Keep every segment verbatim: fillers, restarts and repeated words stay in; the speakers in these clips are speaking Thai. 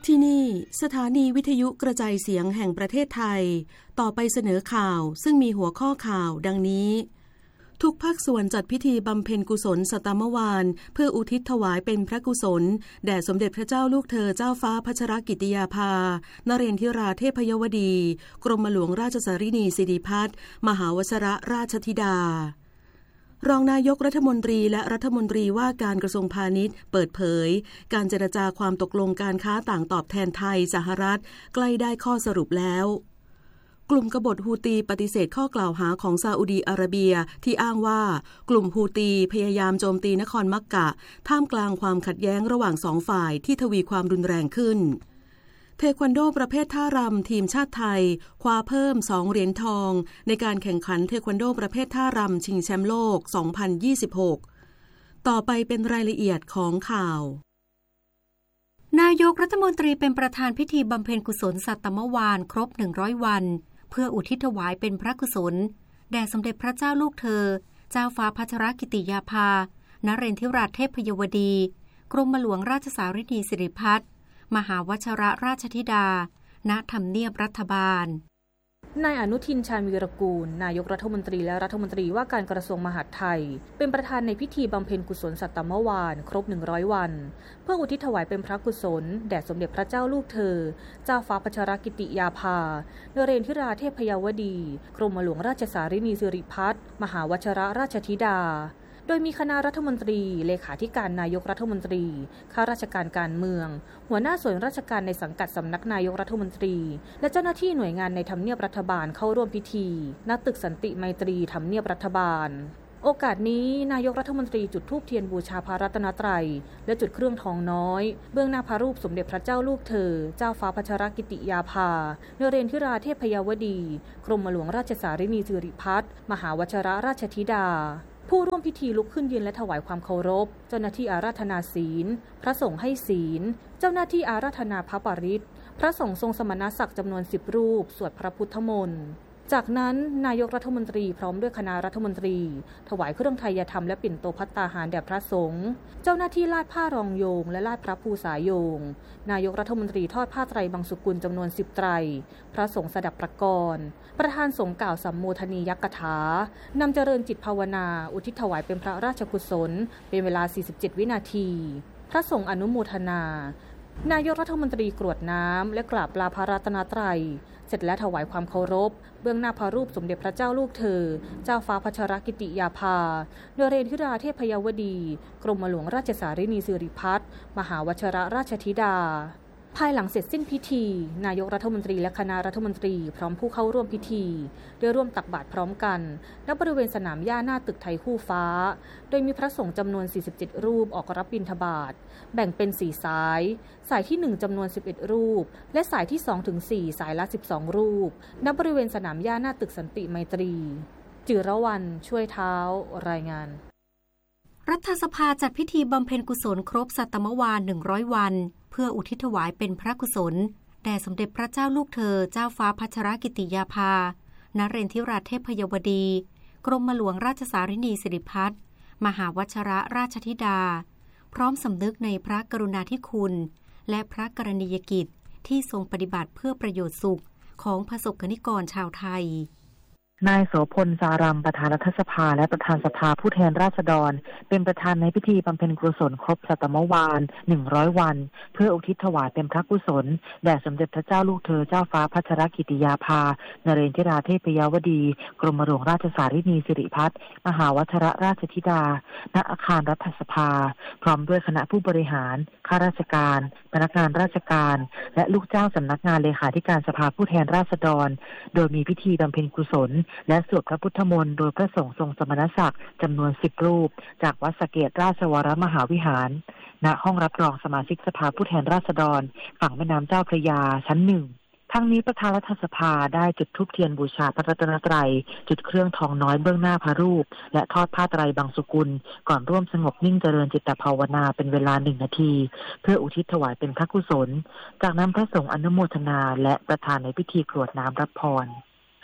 ที่นี่สถานีวิทยุกระจายเสียงแห่งประเทศไทยต่อไปเสนอข่าวซึ่งมีหัวข้อข่าวดังนี้ทุกภาคส่วนจัดพิธีบำเพ็ญกุศลสัตมวาลเพื่ออุทิศถวายเป็นพระกุศลแด่สมเด็จพระเจ้าลูกเธอเจ้าฟ้าพัชรกิติยาภานเรนทิราเทพยวดีกรมหลวงราชสารินีสิริพัฒน์มหาวชรราชธิดารองนายกรัฐมนตรีและรัฐมนตรีว่าการกระทรวงพาณิชย์เปิดเผยการเจรจาความตกลงการค้าต่างตอบแทนไทยสหรัฐใกล้ได้ข้อสรุปแล้วกลุ่มกบฏฮูตีปฏิเสธข้อกล่าวหาของซาอุดีอาระเบียที่อ้างว่ากลุ่มฮูตีพยายามโจมตีนครมักกะท่ามกลางความขัดแย้งระหว่างสองฝ่ายที่ทวีความรุนแรงขึ้นเทควันโดประเภทท่ารำทีมชาติไทยคว้าเพิ่มสองเหรียญทองในการแข่งขันเทควันโดประเภทท่ารำชิงแชมป์โลกสองพันยี่สิบหกต่อไปเป็นรายละเอียดของข่าวนายกรัฐมนตรีเป็นประธานพิธีบำเพ็ญกุศลสัตมวาลครบหนึ่งร้อยวันเพื่ออุทิศถวายเป็นพระกุศลแด่สมเด็จพระเจ้าลูกเธอเจ้าฟ้าพัชรกิติยาภานเรนทิราเทพยวดีกรมหลวงราชสารินีสิริพัฒน์มหาวชรราชธิดาณทำเนียบรัฐบาลนายอนุทินชาญวีรกูลนายกรัฐมนตรีและรัฐมนตรีว่าการกระทรวงมหาดไทยเป็นประธานในพิธีบำเพ็ญกุศลสัตมวาลครบหนึ่งร้อยวันเพื่ออุทิศถวายเป็นพระกุศลแด่สมเด็จพระเจ้าลูกเธอเจ้าฟ้าพัชรกิติยาภานเรนทิราเทพยวดีกรมหลวงราชสารินีสิริพัฒน์มหาวชรราชธิดาโดยมีคณะรัฐมนตรีเลขาธิการนายกรัฐมนตรีข้าราชการการเมืองหัวหน้าส่วนราชการในสังกัดสำนักนายกรัฐมนตรีและเจ้าหน้าที่หน่วยงานในทำเนียบรัฐบาลเข้าร่วมพิธีณตึกสันติไมตรีทำเนียบรัฐบาลโอกาสนี้นายกรัฐมนตรีจุดธูปเทียนบูชาพระรัตนตรัยและจุดเครื่องทองน้อยเบื้องหน้าพระรูปสมเด็จพระเจ้าลูกเธอเจ้าฟ้าพัชรกิติยาภานเรนทิราเทพยวดีกรมหลวงราชสารินีสิริพัฒน์มหาวชรราชธิดาผู้ร่วมพิธีลุกขึ้นยืนและถวายความเคารพเจ้าหน้าที่อาราธนาศีลพระสงฆ์ให้ศีลเจ้าหน้าที่อาราธนาพระปริตรพระสงฆ์ทรงสมณศักดิ์จำนวนสิบรูปสวดพระพุทธมนต์จากนั้นนายกรัฐมนตรีพร้อมด้วยคณะรัฐมนตรีถวายเครื่องไทยธรรมและปิ่นโตภัตตาหารแด่พระสงฆ์เจ้าหน้าที่ลาดผ้ารองโยงและลาดพระภูษาโยงนายกรัฐมนตรีทอดผ้าไตรบังสุกุลจำนวนสิบไตรพระสงฆ์สดับประกรณ์ประธานสงฆ์กล่าวสัมโมทนียักถานำเจริญจิตภาวนาอุทิศถวายเป็นพระราชกุศลเป็นเวลาสี่สิบเจ็ดวินาทีพระสงฆ์อนุโมทนานายกรัฐมนตรีกรวดน้ำและกราบลาพระรัตนตรัยเสร็จแล้วถวายความเคารพเบื้องหน้าพระรูปสมเด็จพระเจ้าลูกเธอเจ้าฟ้าพัชรกิติยาภานเรนทิราเทพยวดีกรมหลวงราชสารินีสิริพัฒน์มหาวชรราชธิดาภายหลังเสร็จสิ้นพิธีนายกรัฐมนตรีและคณะรัฐมนตรีพร้อมผู้เข้าร่วมพิธีได้ร่วมตักบาตรพร้อมกันณบริเวณสนามหญ้าหน้าตึกไทยคู่ฟ้าโดยมีพระสงฆ์จำนวนสี่สิบเจ็ดรูปออกรับบิณฑบาตแบ่งเป็นสี่สายสายที่หนึ่งจำนวนสิบเอ็ดรูปและสายที่สองถึงสี่สายละสิบสองรูปณบริเวณสนามหญ้าหน้าตึกสันติไมตรีจิรวรรณช่วยเท้ารายงานรัฐสภาจัดพิธีบำเพ็ญกุศลครบสัตมวาลหนึ่งร้อยวันเพื่ออุทิศถวายเป็นพระกุศลแด่สมเด็จพระเจ้าลูกเธอเจ้าฟ้าพัชรกิติยาภานเรนทิราเทพยวดีกรมหลวงราชสารินีสิริพัฒน์มหาวชรราชธิดาพร้อมสำนึกในพระกรุณาธิคุณและพระกรณียกิจที่ทรงปฏิบัติเพื่อประโยชน์สุขของประสบกนิกรชาวไทยนายโสพลสารัมประธานรัฐสภาและประธานสภาผู้แทนราษฎรเป็นประธานในพิธีบำเพ็ญกุศลครบสัตมวาลหนึ่งร้อยวันเพื่ออุทิศถวายเป็นพระกุศลแด่สมเด็จพระเจ้าลูกเธอเจ้าฟ้าพัชรกิติยาภานเรนทิราเทพยวดีกรมหลวงราชสารินีสิริพัฒน์มหาวชรราชธิดาณอาคารรัฐสภาพร้อมด้วยคณะผู้บริหารข้าราชการพนักงานราชการและลูกจ้างสำนักงานเลขาธิการสภาผู้แทนราษฎรโดยมีพิธีบำเพ็ญกุศลและสวดพระพุทธมนต์โดยพระสงฆ์ทรงสมณศักดิ์จำนวนสิบรูปจากวัดสะเกษราชวรมหาวิหารณห้องรับรองสมาชิกสภาผู้แทนราษฎรฝั่งแม่น้ำเจ้าพระยาชั้นหนึ่งทั้งนี้ประธานรัฐสภาได้จุดธูปเทียนบูชาพระรัตนตรัยจุดเครื่องทองน้อยเบื้องหน้าพระรูปและทอดผ้าไตรบังสุกุลก่อนร่วมสงบนิ่งเจริญจิตภาวนาเป็นเวลาหนึ่งนาทีเพื่ออุทิศถวายเป็นพระกุศลจากนั้นพระสงฆ์อนุโมทนาและประธานในพิธีกรวดน้ำรับพรข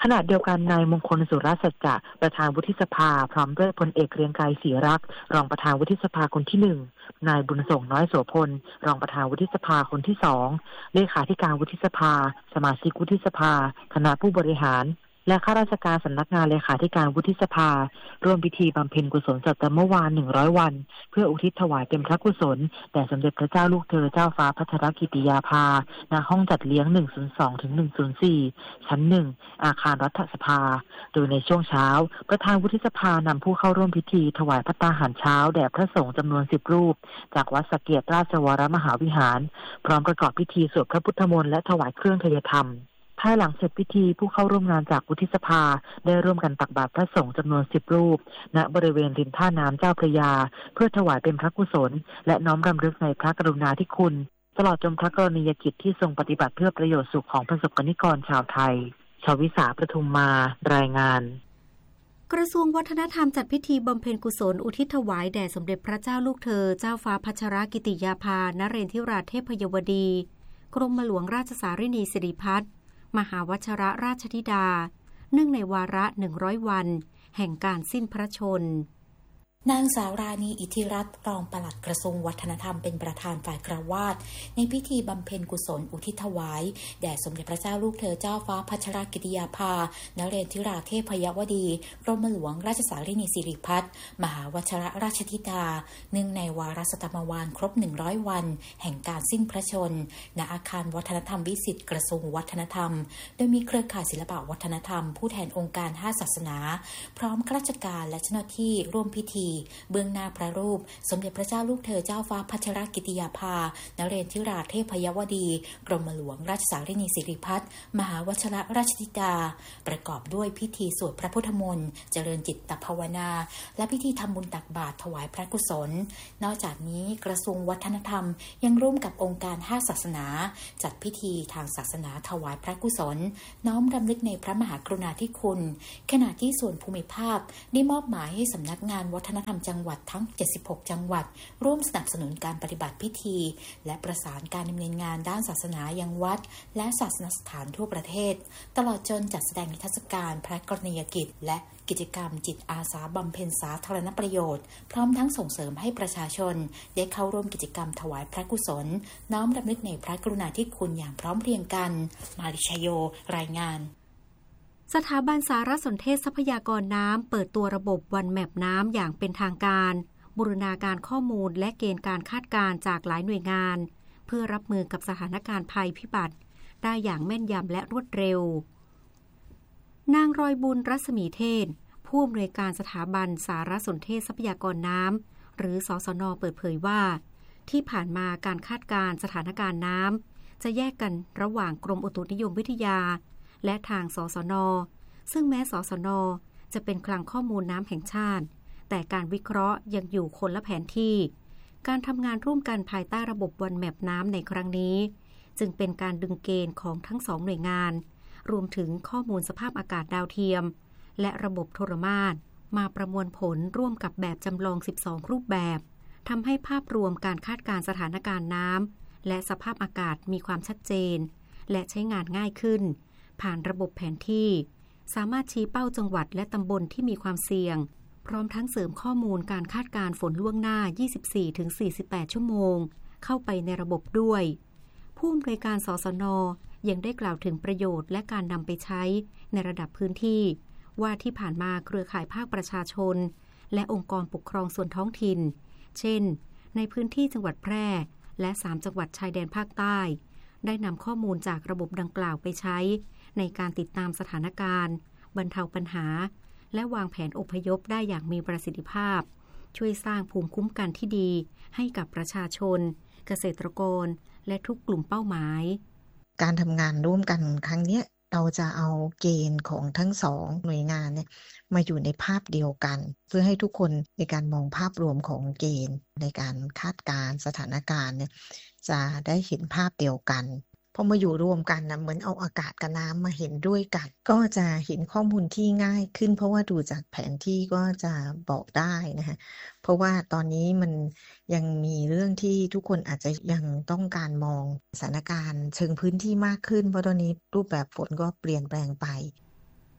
ขณะเดียวกันนายมงคลสุรสัจจะประธานวุฒิสภาพร้อมด้วยพลเอกเกรียงไกรศรีรักษ์รองประธานวุฒิสภาคนที่หนึ่งนายบุญส่งน้อยโสพลรองประธานวุฒิสภาคนที่สองเลขาธิการวุฒิสภาสมาชิกวุฒิสภาคณะผู้บริหารและข้าราชการสำนักงานเลขาธิการวุฒิสภาร่วมพิธีบำเพ็ญกุศลสัตมวานหนึ่งร้อยวันเพื่ออุทิศถวายเป็นพระกุศลแด่สมเด็จพระเจ้าลูกเธอเจ้าฟ้าพัชรกิติยาภาณห้องจัดเลี้ยงหนึ่งศูนย์สองถึงหนึ่งศูนย์สี่ชั้นหนึ่งอาคารรัฐสภาโดยในช่วงเช้าประธานวุฒิสภานำผู้เข้าร่วมพิธีถวายภัตตาหารเช้าแด่พระสงฆ์จำนวนสิบรูปจากวัดสะเกียรติราชวรมหาวิหารพร้อมประกอบพิธีสวดพระพุทธมนต์และถวายเครื่องทยธรรมภายหลังเสร็จพิธีผู้เข้าร่วมงานจากวุฒิสภาได้ร่วมกันตักบาตรพระสงฆ์จำนวนสิบรูปณบริเวณริมท่าน้ำเจ้าพระยาเพื่อถวายเป็นพระกุศลและน้อมรำลึกในพระกรุณาธิคุณตลอดจนพระกรณียกิจที่ทรงปฏิบัติเพื่อประโยชน์สุขของประสบกนิกรชาวไทยชวิสาประทุมมารายงานกระทรวงวัฒนธรรมจัดพิธีบำเพ็ญกุศลอุทิศถวายแด่สมเด็จพระเจ้าลูกเธอเจ้าฟ้าพัชรกิติยาภานเรนทิราเทพยวดีกรมหลวงราชสารินีสิริพัฒน์มหาวชิรราชธิดาเนื่องในวาระหนึ่งร้อยวันแห่งการสิ้นพระชนม์นางสาวราณีอิทธิรัตน์รองปลัดกระทรวงวัฒนธรรมเป็นประธานฝ่ายคฤหัสถ์ในพิธีบำเพ็ญกุศลอุทิศถวายแด่สมเด็จพระเจ้าลูกเธอเจ้าฟ้าพัชรกิติยาภานเรนทิราเทพยวดีกรมหลวงราชสารินีสิริพัฒน์มหาวชิรราชธิดาเนื่องในวาระสตมวานครบหนึ่งร้อยวันแห่งการสิ้นพระชนม์ณอาคารวัฒนธรรมวิสิตกระทรวงวัฒนธรรมโดยมีเครือข่ายศิลปวัฒนธรรมผู้แทนองค์การห้าศาสนาพร้อมข้าราชการและเจ้าหน้าที่ร่วมพิธีเบื้องหน้าพระรูปสมเด็จพระเจ้าลูกเธอเจ้าฟ้าพัชรกิติยาภานเรนทิราเทพยวดีกรมหลวงราชสารินีสิริพัฒน์มหาวชิรราชธิดาประกอบด้วยพิธีสวดพระพุทธมนต์เจริญจิตภาวนาและพิธีทำบุญตักบาตรถวายพระกุศลนอกจากนี้กระทรวงวัฒนธรรมยังร่วมกับองค์การห้าศาสนาจัดพิธีทางศาสนาถวายพระกุศลน้อมรำลึกในพระมหากรุณาธิคุณขณะที่ส่วนภูมิภาคได้มอบหมายให้สำนักงานวัฒนธรรมจังหวัดทั้งเจ็ดสิบหกจังหวัดร่วมสนับสนุนการปฏิบัติพิธีและประสานการดำเนินงานด้านศาสนายังวัดและศาสนสถานทั่วประเทศตลอดจนจัดแสดงนิทรรศการพระกรณียกิจและกิจกรรมจิตอาสาบำเพ็ญสาธารณประโยชน์พร้อมทั้งส่งเสริมให้ประชาชนได้เข้าร่วมกิจกรรมถวายพระกุศลน้อมรำลึกในพระกรุณาธิคุณอย่างพร้อมเพรียงกันมาริชโยรายงานสถาบันสารสนเทศทรัพยากรน้ำเปิดตัวระบบวันแมปน้ำอย่างเป็นทางการบูรณาการข้อมูลและเกณฑ์การคาดการณ์จากหลายหน่วยงานเพื่อรับมือกับสถานการณ์ภัยพิบัติได้อย่างแม่นยำและรวดเร็วนางรอยบุญรัศมีเทศผู้อำนวยการสถาบันสารสนเทศทรัพยากรน้ำหรือสสน.เปิดเผยว่าที่ผ่านมาการคาดการณ์สถานการณ์น้ำจะแยกกันระหว่างกรมอุตุนิยมวิทยาและทางสสน.ซึ่งแม้สสน.จะเป็นคลังข้อมูลน้ำแห่งชาติแต่การวิเคราะห์ยังอยู่คนละแผนที่การทำงานร่วมกันภายใต้ระบบวันแมปน้ำในครั้งนี้จึงเป็นการดึงเกณฑ์ของทั้งสองหน่วยงานรวมถึงข้อมูลสภาพอากาศดาวเทียมและระบบโทรมาตรมาประมวลผลร่วมกับแบบจำลองสิบสองรูปแบบทำให้ภาพรวมการคาดการณ์สถานการณ์น้ำและสภาพอากาศมีความชัดเจนและใช้งานง่ายขึ้นผ่านระบบแผนที่สามารถชี้เป้าจังหวัดและตำบลที่มีความเสี่ยงพร้อมทั้งเสริมข้อมูลการคาดการณ์ฝนล่วงหน้า ยี่สิบสี่ถึงสี่สิบแปด ชั่วโมงเข้าไปในระบบด้วยผู้อำนวยการสสน.ยังได้กล่าวถึงประโยชน์และการนำไปใช้ในระดับพื้นที่ว่าที่ผ่านมาเครือข่ายภาคประชาชนและองค์กรปกครองส่วนท้องถิ่นเช่นในพื้นที่จังหวัดแพร่และสามจังหวัดชายแดนภาคใต้ได้นำข้อมูลจากระบบดังกล่าวไปใช้ในการติดตามสถานการณ์บรรเทาปัญหาและวางแผนอพยพได้อย่างมีประสิทธิภาพช่วยสร้างภูมิคุ้มกันที่ดีให้กับประชาชนเกษตรกรและทุกกลุ่มเป้าหมายการทำงานร่วมกันครั้งนี้เราจะเอาเกณฑ์ของทั้งสองหน่วยงานเนี่ยมาอยู่ในภาพเดียวกันเพื่อให้ทุกคนในการมองภาพรวมของเกณฑ์ในการคาดการณ์สถานการณ์เนี่ยจะได้เห็นภาพเดียวกันพอมาอยู่รวมกันนะเหมือนเอาอากาศกับน้ำมาเห็นด้วยกันก็จะเห็นข้อมูลที่ง่ายขึ้นเพราะว่าดูจากแผนที่ก็จะบอกได้นะคะเพราะว่าตอนนี้มันยังมีเรื่องที่ทุกคนอาจจะยังต้องการมองสถานการณ์เชิงพื้นที่มากขึ้นเพราะตอนนี้รูปแบบฝนก็เปลี่ยนแปลงไป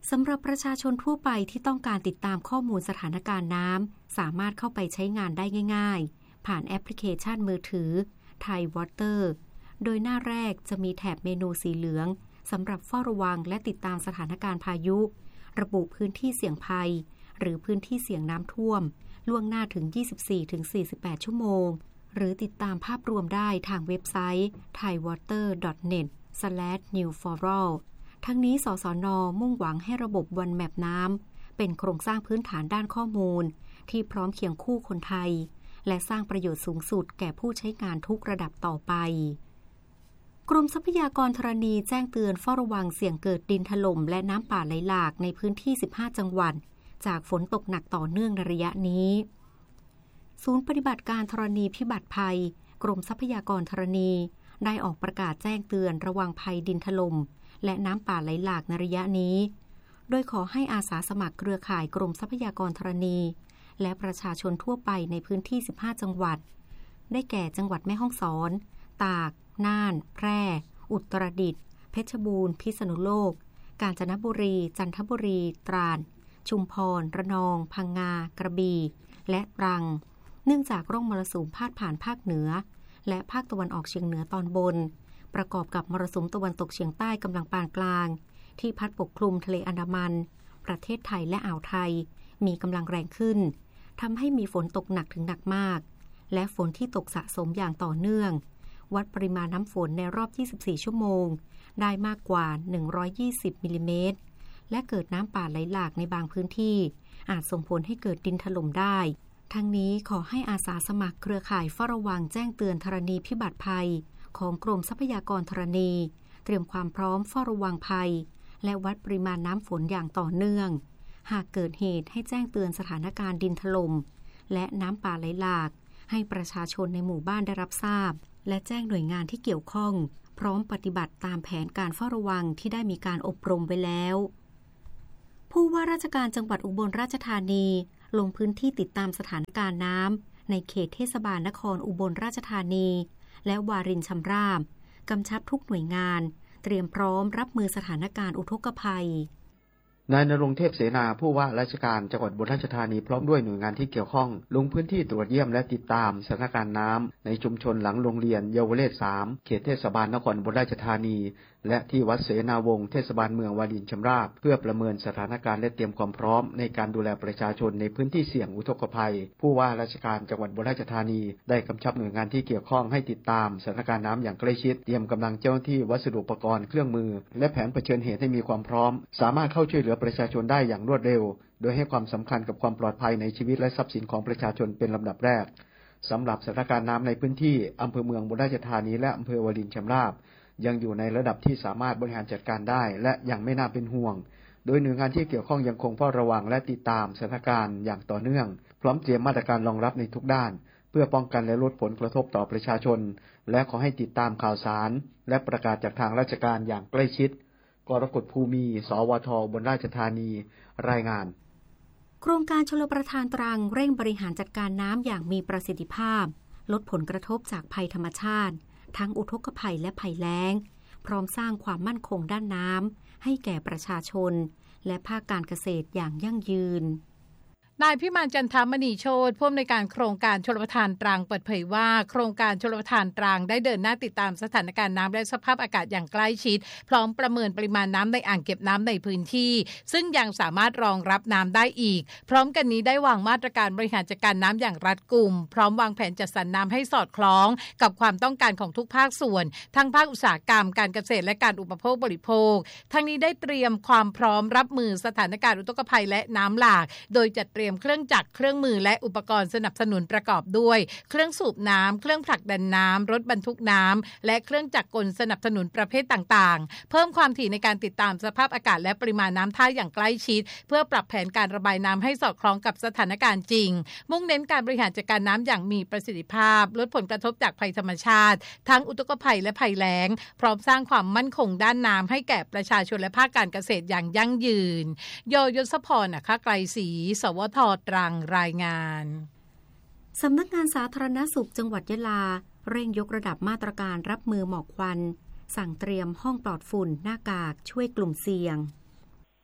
สำหรับประชาชนทั่วไปที่ต้องการติดตามข้อมูลสถานการณ์น้ำสามารถเข้าไปใช้งานได้ง่ายๆผ่านแอปพลิเคชันมือถือ Thai Water โดยหน้าแรกจะมีแถบเมนูสีเหลืองสำหรับเฝ้าระวังและติดตามสถานการณ์พายุระบุพื้นที่เสี่ยงภัยหรือพื้นที่เสี่ยงน้ำท่วมล่วงหน้าถึง ยี่สิบสี่ถึงสี่สิบแปด ชั่วโมงหรือติดตามภาพรวมได้ทางเว็บไซต์ ไทย วอเตอร์ ดอท เน็ต สแลช นิว ฟอร์ อล ทั้งนี้สสน.มุ่งหวังให้ระบบวันแมปน้ำเป็นโครงสร้างพื้นฐานด้านข้อมูลที่พร้อมเคียงคู่คนไทยและสร้างประโยชน์สูงสุดแก่ผู้ใช้งานทุกระดับต่อไปกรมทรัพยากรธรณีแจ้งเตือนเฝ้าระวังเสี่ยงเกิดดินถล่มและน้ำป่าไหลหลากในพื้นที่สิบห้าจังหวัดจากฝนตกหนักต่อเนื่องในระยะนี้ศูนย์ปฏิบัติการธรณีพิบัติภัยกรมทรัพยากรธรณีได้ออกประกาศแจ้งเตือนระวังภัยดินถล่มและน้ำป่าไหลหลากในระยะนี้โดยขอให้อาสาสมัครเครือข่ายกรมทรัพยากรธรณีและประชาชนทั่วไปในพื้นที่สิบห้าจังหวัดได้แก่จังหวัดแม่ฮ่องสอนตากน่านแพร่อุตรดิตถ์เพชรบูรณ์พิษณุโลกกาญจนบุรีจันทบุรีตราดชุมพรระนองพังงากระบี่และตรังเนื่องจากร่องมรสุมพาดผ่านภาคเหนือและภาคตะวันออกเฉียงเหนือตอนบนประกอบกับมรสุมตะวันตกเฉียงใต้กำลังปานกลางที่พัดปกคลุมทะเลอันดามันประเทศไทยและอ่าวไทยมีกำลังแรงขึ้นทำให้มีฝนตกหนักถึงหนักมากและฝนที่ตกสะสมอย่างต่อเนื่องวัดปริมาณน้ำฝนในรอบยี่สิบสี่ชั่วโมงได้มากกว่าหนึ่งร้อยยี่สิบมิลลิเมตรและเกิดน้ำป่าไหลหลากในบางพื้นที่อาจส่งผลให้เกิดดินถล่มได้ทั้งนี้ขอให้อาสาสมัครเครือข่ายเฝ้าระวังแจ้งเตือนธรณีพิบัติภัยของกรมทรัพยากรธรณีเตรียมความพร้อมเฝ้าระวังภัยและวัดปริมาณน้ำฝนอย่างต่อเนื่องหากเกิดเหตุให้แจ้งเตือนสถานการณ์ดินถล่มและน้ำป่าไหลหลากให้ประชาชนในหมู่บ้านได้รับทราบและแจ้งหน่วยงานที่เกี่ยวข้องพร้อมปฏิบัติตามแผนการเฝ้าระวังที่ได้มีการอบรมไว้แล้วผู้ว่าราชการจังหวัดอุบลราชธานีลงพื้นที่ติดตามสถานการณ์น้ำในเขตเทศบาลนครอุบลราชธานีและวารินชำราบกำชับทุกหน่วยงานเตรียมพร้อมรับมือสถานการณ์อุทกภัยนายณรงค์เทพเสนาผู้ว่าราชการจังหวัดอุบลราชธานีพร้อมด้วยหน่วยงานที่เกี่ยวข้องลงพื้นที่ตรวจเยี่ยมและติดตามสถานการณ์น้ำในชุมชนหลังโรงเรียนเยาวเลศสามเขตเทศบาลนครอุบลราชธานีและที่วัดเสนาวงศ์เทศบาลเมืองวารินชำราบเพื่อประเมินสถานการณ์และเตรียมความพร้อมในการดูแลประชาชนในพื้นที่เสี่ยงอุทกภัยผู้ว่าราชการจังหวัดอุบลราชธานีได้กำชับหน่วยงานที่เกี่ยวข้องให้ติดตามสถานการณ์น้ำอย่างใกล้ชิดเตรียมกำลังเจ้าหน้าที่วัสดุอุปกรณ์เครื่องมือและแผนเผชิญเหตุให้มีความพร้อมสามารถเข้าช่วยเหลือประชาชนได้อย่างรวดเร็วโดยให้ความสำคัญกับความปลอดภัยในชีวิตและทรัพย์สินของประชาชนเป็นลำดับแรกสำหรับสถานการณ์น้ำในพื้นที่อำเภอเมืองอุบลราชธานีและอำเภอวารินชำราบยังอยู่ในระดับที่สามารถบริหารจัดการได้และยังไม่น่าเป็นห่วงโดยหน่วยงานที่เกี่ยวข้องยังคงเฝ้าระวังและติดตามสถานการณ์อย่างต่อเนื่องพร้อมเตรียมมาตรการรองรับในทุกด้านเพื่อป้องกันและลดผลกระทบต่อประชาชนและขอให้ติดตามข่าวสารและประกาศจากทางราชการอย่างใกล้ชิดกรกฎภูมิสวทอุบลราชธานีรายงานโครงการชลประทานตรังเร่งบริหารจัดการน้ำอย่างมีประสิทธิภาพลดผลกระทบจากภัยธรรมชาติทั้งอุทกภัยและภัยแล้งพร้อมสร้างความมั่นคงด้านน้ำให้แก่ประชาชนและภาคการเกษตรอย่างยั่งยืนนายพิมานจันทมณีโชติผู้อำนวยการโครงการชลประทานตรังเปิดเผยว่าโครงการชลประทานตรังได้เดินหน้าติดตามสถานการณ์น้ำและสภาพอากาศอย่างใกล้ชิดพร้อมประเมินปริมาณน้ำในอ่างเก็บน้ำในพื้นที่ซึ่งยังสามารถรองรับน้ำได้อีกพร้อมกันนี้ได้วางมาตรการบริหารจัดการน้ำอย่างรัดกุมพร้อมวางแผนจัดสรรน้ำให้สอดคล้องกับความต้องการของทุกภาคส่วนทั้งภาคอุตสาหกรรมการเกษตรและการอุปโภคบริโภคทั้งนี้ได้เตรียมความพร้อมรับมือสถานการณ์อุทกภัยและน้ำหลากโดยจัดเตรียมเครื่องจักรเครื่องมือและอุปกรณ์สนับสนุนประกอบด้วยเครื่องสูบน้ำเครื่องผลักดันน้ำรถบรรทุกน้ำและเครื่องจักรกลสนับสนุนประเภทต่างๆเพิ่มความถี่ในการติดตามสภาพอากาศและปริมาณน้ำท่าอย่างใกล้ชิดเพื่อปรับแผนการระบายน้ำให้สอดคล้องกับสถานการณ์จริงมุ่งเน้นการบริหารจัดการน้ำอย่างมีประสิทธิภาพลดผลกระทบจากภัยธรรมชาติทั้งอุทกภัยและภัยแล้งพร้อมสร้างความมั่นคงด้านน้ำให้แก่ประชาชนและภาคการเกษตรอย่างยั่งยืนโยยศพรณไกรศรีสวทตรังรายงานสำนักงานสาธารณสุขจังหวัดยะลาเร่งยกระดับมาตรการรับมือหมอกควันสั่งเตรียมห้องปลอดฝุ่นหน้ากากช่วยกลุ่มเสี่ยง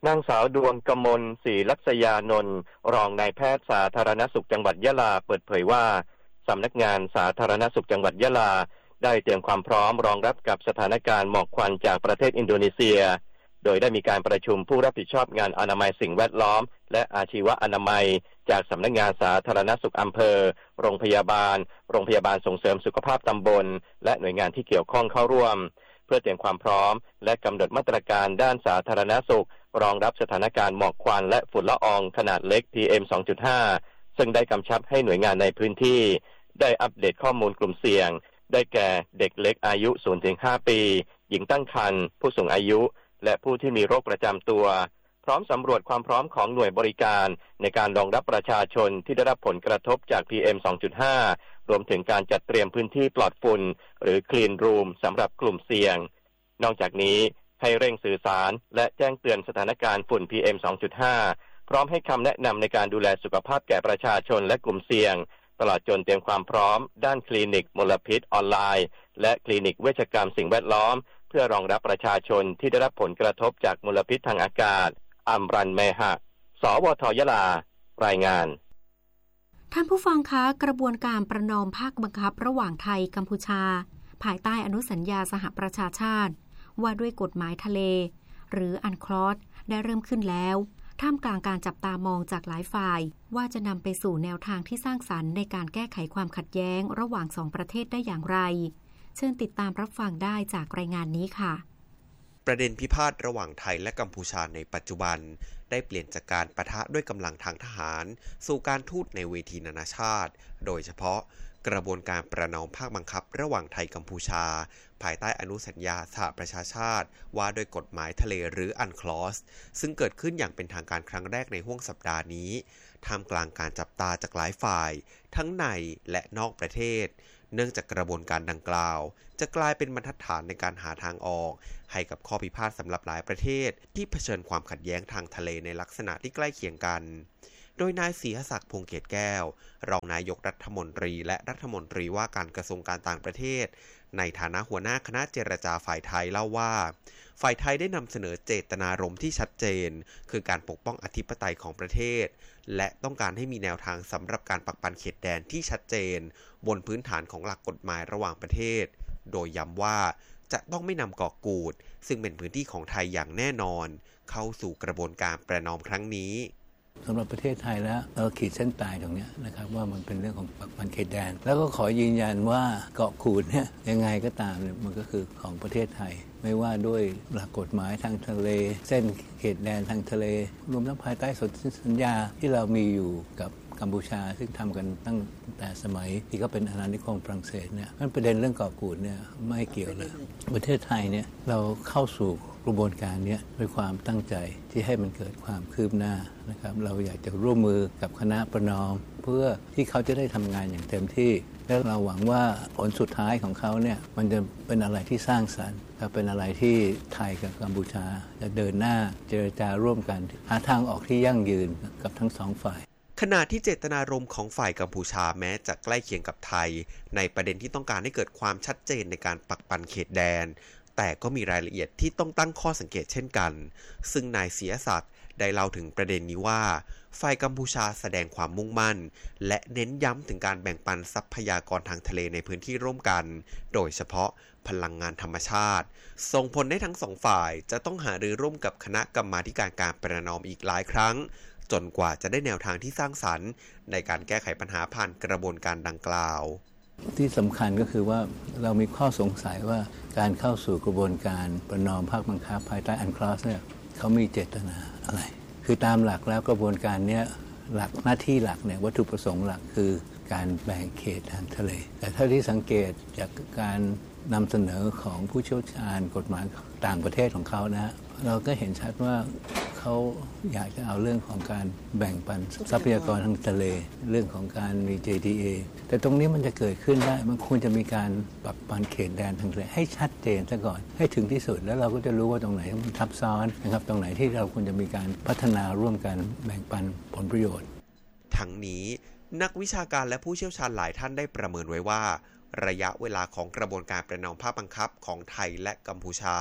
นางสาวดวงกมลศรีลักษยานนท์รองนายแพทย์สาธารณสุขจังหวัดยะลาเปิดเผยว่าสำนักงานสาธารณสุขจังหวัดยะลาได้เตรียมความพร้อมรองรับกับสถานการณ์หมอกควันจากประเทศอินโดนีเซียโดยได้มีการประชุมผู้รับผิดชอบงานอนามัยสิ่งแวดล้อมและอาชีวอนามัยจากสำนักงานสาธารณสุขอำเภอโรงพยาบาลโรงพยาบาลส่งเสริมสุขภาพตำบลและหน่วยงานที่เกี่ยวข้องเข้าร่วมเพื่อเตรียมความพร้อมและกำหนดมาตรการด้านสาธารณสุขรองรับสถานการณ์หมอกควันและฝุ่นละอองขนาดเล็ก พี เอ็ม สองจุดห้า ซึ่งได้กำชับให้หน่วยงานในพื้นที่ได้อัปเดตข้อมูลกลุ่มเสี่ยงได้แก่เด็กเล็กอายุ ศูนย์ถึงห้า ปีหญิงตั้งครรภ์ผู้สูงอายุและผู้ที่มีโรคประจำตัวพร้อมสำรวจความพร้อมของหน่วยบริการในการรองรับประชาชนที่ได้รับผลกระทบจาก พี เอ็ม สองจุดห้า รวมถึงการจัดเตรียมพื้นที่ปลอดฝุ่นหรือ Clean Room สำหรับกลุ่มเสี่ยงนอกจากนี้ให้เร่งสื่อสารและแจ้งเตือนสถานการณ์ฝุ่น พี เอ็ม สองจุดห้า พร้อมให้คำแนะนำในการดูแลสุขภาพแก่ประชาชนและกลุ่มเสี่ยงตลอดจนเตรียมความพร้อมด้านคลินิกมลพิษออนไลน์และคลินิกเวชกรรมสิ่งแวดล้อมเพื่อรองรับประชาชนที่ได้รับผลกระทบจากมลพิษทางอากาศอัมรันเมหะ สวทยะลารายงานท่านผู้ฟังคะกระบวนการประนอมภาคบังคับระหว่างไทยกัมพูชาภายใต้อนุสัญญาสหประชาชาติว่าด้วยกฎหมายทะเลหรืออันคลอสได้เริ่มขึ้นแล้วท่ามกลางการจับตามองจากหลายฝ่ายว่าจะนำไปสู่แนวทางที่สร้างสรรค์ในการแก้ไขความขัดแย้งระหว่างสองประเทศได้อย่างไรเชิญติดตามรับฟังได้จากรายงานนี้ค่ะประเด็นพิพาทระหว่างไทยและกัมพูชาในปัจจุบันได้เปลี่ยนจากการปะทะด้วยกำลังทางทหารสู่การทูตในเวทีนานาชาติโดยเฉพาะกระบวนการประนอมภาคบังคับระหว่างไทยกัมพูชาภายใต้อนุสัญญาสหประชาชาติว่าโดยกฎหมายทะเลหรืออันคลอสซึ่งเกิดขึ้นอย่างเป็นทางการครั้งแรกในห้วงสัปดาห์นี้ท่ามกลางการจับตาจากหลายฝ่ายทั้งในและนอกประเทศเนื่องจากกระบวนการดังกล่าวจะกลายเป็นบรรทัดฐานในการหาทางออกให้กับข้อพิพาทสำหรับหลายประเทศที่เผชิญความขัดแย้งทางทะเลในลักษณะที่ใกล้เคียงกันโดยนายศรีหศักดิ์พงษ์เกตแก้วรองนายกรัฐมนตรีและรัฐมนตรีว่าการกระทรวงการต่างประเทศในฐานะหัวหน้าคณะเจรจาฝ่ายไทยเล่าว่าฝ่ายไทยได้นำเสนอเจตนารมณ์ที่ชัดเจนคือการปกป้องอธิปไตยของประเทศและต้องการให้มีแนวทางสำหรับการปักปันเขตแดนที่ชัดเจนบนพื้นฐานของหลักกฎหมายระหว่างประเทศโดยย้ำว่าจะต้องไม่นำเกาะกูดซึ่งเป็นพื้นที่ของไทยอย่างแน่นอนเข้าสู่กระบวนการประนอมครั้งนี้สำหรับประเทศไทยแล้วเราขีดเส้นตายตรงนี้นะครับว่ามันเป็นเรื่องของปักปันเขตแดนแล้วก็ขอยืนยันว่าเกาะกูดเนี่ยยังไงก็ตามเนี่ยมันก็คือของประเทศไทยไม่ว่าด้วยหลักกฎหมายทางทะเลเส้นเขตแดนทางทะเลรวมทั้งภายใต้สนธิสัญญาที่เรามีอยู่กับกัมพูชาซึ่งทำกันตั้งแต่สมัยที่เขาเป็นอาณานิคมฝรั่งเศสเนี่ยมันประเด็นเรื่องเกาะกูดเนี่ยไม่เกี่ยวเลยประเทศไทยเนี่ยเราเข้าสู่กระบวนการนี้ด้วยความตั้งใจที่ให้มันเกิดความคืบหน้านะครับเราอยากจะร่วมมือกับคณะประนอมเพื่อที่เขาจะได้ทำงานอย่างเต็มที่และเราหวังว่าผลสุดท้ายของเขาเนี่ยมันจะเป็นอะไรที่สร้างสรรค์เป็นอะไรที่ไทยกับกัมพูชาจะเดินหน้าเจรจาร่วมกันหาทางออกที่ยั่งยืนกับทั้งสองฝ่ายขณะที่เจตนารมณ์ของฝ่ายกัมพูชาแม้จะใกล้เคียงกับไทยในประเด็นที่ต้องการให้เกิดความชัดเจนในการปักปันเขตแดนแต่ก็มีรายละเอียดที่ต้องตั้งข้อสังเกตเช่นกันซึ่งนายศรีหศักดิ์ได้เล่าถึงประเด็นนี้ว่าฝ่ายกัมพูชาแสดงความมุ่งมั่นและเน้นย้ำถึงการแบ่งปันทรัพยากรทางทะเลในพื้นที่ร่วมกันโดยเฉพาะพลังงานธรรมชาติส่งผลให้ทั้งสองฝ่ายจะต้องหารือร่วมกับคณะกรรมาธิการการประนอมอีกหลายครั้งจนกว่าจะได้แนวทางที่สร้างสรรค์ในการแก้ไขปัญหาผ่านกระบวนการดังกล่าวที่สำคัญก็คือว่าเรามีข้อสงสัยว่าการเข้าสู่กระบวนการประนอมภาคบังคับภายใต้อันคลอสเนี่ยเขามีเจตนาอะไรคือตามหลักแล้วกระบวนการเนี้ยหลักหน้าที่หลักเนี่ยวัตถุประสงค์หลักคือการแบ่งเขตทางทะเลแต่เท่าที่สังเกตจากการนำเสนอของผู้เชี่ยวชาญกฎหมายต่างประเทศของเขานะเราก็เห็นชัดว่าเขาอยากจะเอาเรื่องของการแบ่งปันทรัพยากรทางทะเลเรื่องของการมี เจ ดี เอ แต่ตรงนี้มันจะเกิดขึ้นได้มันควรจะมีการปักปันเขตแดนทางทะเลให้ชัดเจนซะก่อนให้ถึงที่สุดแล้วเราก็จะรู้ว่าตรงไหนมันทับซ้อนนะครับตรงไหนที่เราควรจะมีการพัฒนาร่วมกันแบ่งปันผลประโยชน์ทั้งนี้นักวิชาการและผู้เชี่ยวชาญหลายท่านได้ประเมินไว้ว่าระยะเวลาของกระบวนการประนอมภาคบังคับของไทยและกัมพูชา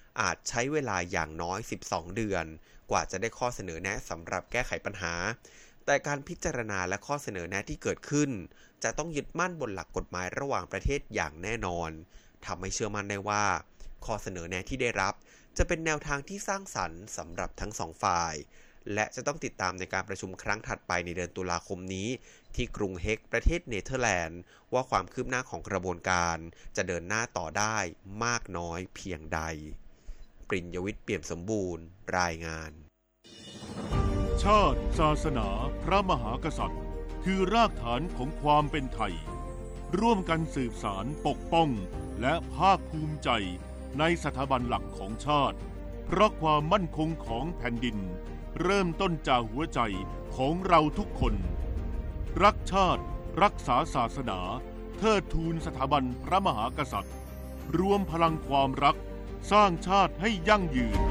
อาจใช้เวลาอย่างน้อยสิบสองเดือนกว่าจะได้ข้อเสนอแนะสำหรับแก้ไขปัญหาแต่การพิจารณาและข้อเสนอแนะที่เกิดขึ้นจะต้องยึดมั่นบนหลักกฎหมายระหว่างประเทศอย่างแน่นอนทำให้เชื่อมั่นได้ว่าข้อเสนอแนะที่ได้รับจะเป็นแนวทางที่สร้างสรรค์สำหรับทั้งสองฝ่ายและจะต้องติดตามในการประชุมครั้งถัดไปในเดือนตุลาคมนี้ที่กรุงเฮกประเทศเนเธอร์แลนด์ว่าความคืบหน้าของกระบวนการจะเดินหน้าต่อได้มากน้อยเพียงใดปริญญวิทย์เปี่ยมสมบูรณ์รายงานชาติศาสนาพระมหากษัตริย์คือรากฐานของความเป็นไทยร่วมกันสืบสานปกป้องและภาคภูมิใจในสถาบันหลักของชาติเพราะความมั่นคงของแผ่นดินเริ่มต้นจากหัวใจของเราทุกคนรักชาติรักษาศาสนาเทิดทูนสถาบันพระมหากษัตริย์รวมพลังความรักสร้างชาติให้ยั่งยืน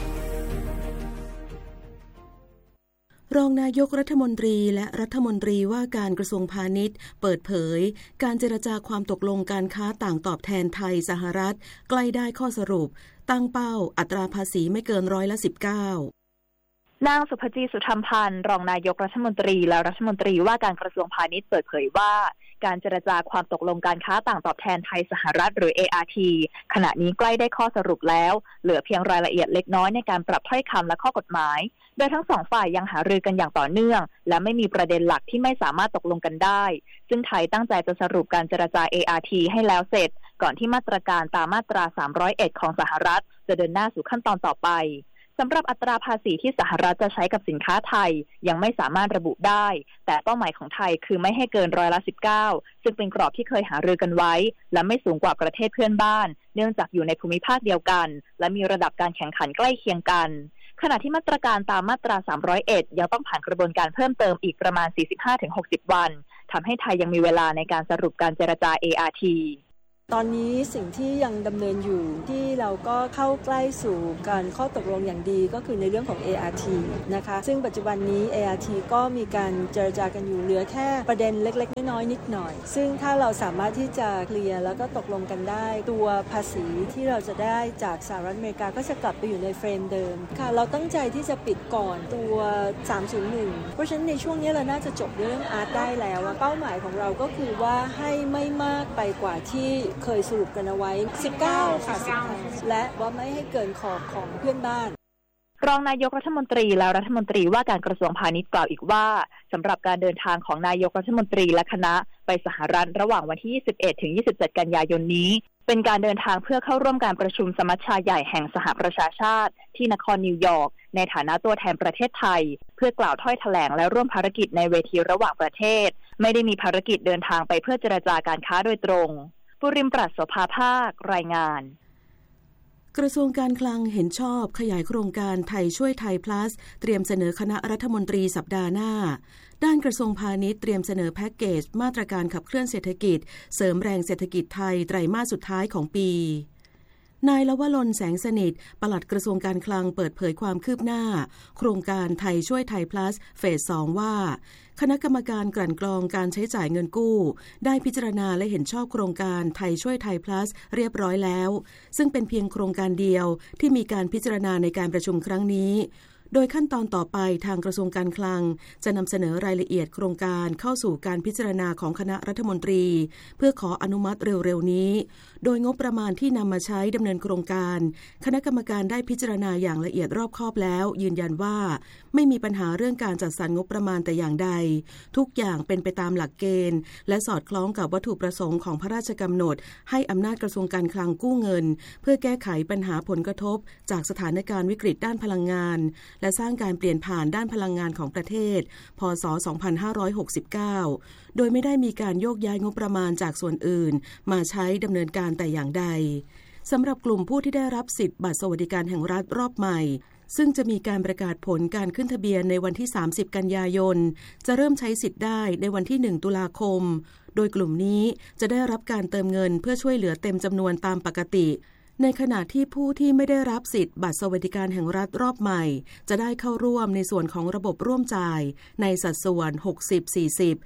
รองนายกรัฐมนตรีและรัฐมนตรีว่าการกระทรวงพาณิชย์เปิดเผยการเจรจาความตกลงการค้าต่างตอบแทนไทยสหรัฐใกล้ได้ข้อสรุปตั้งเป้าอัตราภาษีไม่เกินร้อยละสิบเก้านางสุภจีสุธรรมพันธ์รองนายกรัฐมนตรีและรัฐมนตรีว่าการกระทรวงพาณิชย์เปิดเผยว่าการเจรจาความตกลงการค้าต่างตอบแทนไทยสหรัฐหรือ เอ อาร์ ที ขณะนี้ใกล้ได้ข้อสรุปแล้วเหลือเพียงรายละเอียดเล็กน้อยในการปรับถ้อยคำและข้อกฎหมายโดยทั้งสองฝ่ายยังหารือกันอย่างต่อเนื่องและไม่มีประเด็นหลักที่ไม่สามารถตกลงกันได้ซึ่งไทยตั้งใจจะสรุปการเจรจา เอ อาร์ ที ให้แล้วเสร็จก่อนที่มาตรการตามมาตราสามร้อยเอ็ดของสหรัฐจะเดินหน้าสู่ขั้นตอนต่อไปสำหรับอัตราภาษีที่สหรัฐจะใช้กับสินค้าไทยยังไม่สามารถระบุได้แต่เป้าหมายของไทยคือไม่ให้เกินร้อยละสิบเก้าซึ่งเป็นกรอบที่เคยหารือกันไว้และไม่สูงกว่าประเทศเพื่อนบ้านเนื่องจากอยู่ในภูมิภาคเดียวกันและมีระดับการแข่งขันใกล้เคียงกันขณะที่มาตรการตามมาตราสามร้อยเอ็ดยังต้องผ่านกระบวนการเพิ่มเติมอีกประมาณ สี่สิบห้าถึงหกสิบ วันทำให้ไทยยังมีเวลาในการสรุปการเจรจา เอ อาร์ ทีตอนนี้สิ่งที่ยังดำเนินอยู่ที่เราก็เข้าใกล้สู่การข้อตกลงอย่างดีก็คือในเรื่องของ เอ อาร์ ที นะคะซึ่งปัจจุบันนี้ เอ อาร์ ที ก็มีการเจรจากันอยู่เหลือแค่ประเด็นเล็กๆน้อยๆนิดหน่อยซึ่งถ้าเราสามารถที่จะเคลียร์แล้วก็ตกลงกันได้ตัวภาษีที่เราจะได้จากสหรัฐอเมริกาก็จะกลับไปอยู่ในเฟรมเดิมค่ะเราตั้งใจที่จะปิดก่อนตัวสามศูนย์หนึ่งเพราะฉะนั้นในช่วงนี้เราน่าจะจบเรื่องอาร์ตได้แล้วเป้าหมายของเราก็คือว่าให้ไม่มากไปกว่าที่เคยสรุปกันเอาไว้สิบเก้าค่ะและว่าไม่ให้เกินขอบของเพื่อนบ้านรองนายกรัฐมนตรีและรัฐมนตรีว่าการกระทรวงพาณิชย์กล่าวอีกว่าสำหรับการเดินทางของนายกรัฐมนตรีและคณะไปสหรัฐระหว่างวันที่ยี่สิบเอ็ดถึงยี่สิบเจ็ดกันยายนนี้เป็นการเดินทางเพื่อเข้าร่วมการประชุมสมัชชาใหญ่แห่งสหประชาชาติที่นครนิวยอร์กในฐานะตัวแทนประเทศไทยเพื่อกล่าวถ้อยแถลงและร่วมภารกิจในเวทีระหว่างประเทศไม่ได้มีภารกิจเดินทางไปเพื่อเจรจาการค้าโดยตรงปุริมปรัชโสภาภาครายงานกระทรวงการคลังเห็นชอบขยายโครงการไทยช่วยไทย plus เตรียมเสนอคณะรัฐมนตรีสัปดาห์หน้าด้านกระทรวงพาณิชย์เตรียมเสนอแพ็กเกจมาตรการขับเคลื่อนเศรษฐกิจเสริมแรงเศรษฐกิจไทยไตรมาสสุดท้ายของปีนายลวลนแสงสนิทปลัดกระทรวงการคลังเปิดเผยความคืบหน้าโครงการไทยช่วยไทย plus เฟสสองว่าคณะกรรมการกลั่นกรองการใช้จ่ายเงินกู้ได้พิจารณาและเห็นชอบโครงการไทยช่วยไทย plus เรียบร้อยแล้วซึ่งเป็นเพียงโครงการเดียวที่มีการพิจารณาในการประชุมครั้งนี้โดยขั้นตอนต่อไปทางกระทรวงการคลังจะนำเสนอรายละเอียดโครงการเข้าสู่การพิจารณาของคณะรัฐมนตรีเพื่อขออนุมัติเร็วๆนี้โดยงบประมาณที่นำมาใช้ดำเนินโครงการคณะกรรมการได้พิจารณาอย่างละเอียดรอบคอบแล้วยืนยันว่าไม่มีปัญหาเรื่องการจัดสรรงบประมาณแต่อย่างใดทุกอย่างเป็นไปตามหลักเกณฑ์และสอดคล้องกับวัตถุประสงค์ของพระราชกำหนดให้อำนาจกระทรวงการคลังกู้เงินเพื่อแก้ไขปัญหาผลกระทบจากสถานการณ์วิกฤตด้านพลังงานและสร้างการเปลี่ยนผ่านด้านพลังงานของประเทศพ.ศ. สองพันห้าร้อยหกสิบเก้าโดยไม่ได้มีการโยกย้ายงบประมาณจากส่วนอื่นมาใช้ดำเนินการแต่อย่างใดสำหรับกลุ่มผู้ที่ได้รับสิทธิ์บัตรสวัสดิการแห่งรัฐรอบใหม่ซึ่งจะมีการประกาศผลการขึ้นทะเบียนในวันที่สามสิบกันยายนจะเริ่มใช้สิทธิ์ได้ในวันที่หนึ่งตุลาคมโดยกลุ่มนี้จะได้รับการเติมเงินเพื่อช่วยเหลือเต็มจำนวนตามปกติในขณะที่ผู้ที่ไม่ได้รับสิทธิ์บัตรสวัสดิการแห่งรัฐรอบใหม่จะได้เข้าร่วมในส่วนของระบบร่วมจ่ายในสัดส่วน หกสิบ สี่สิบ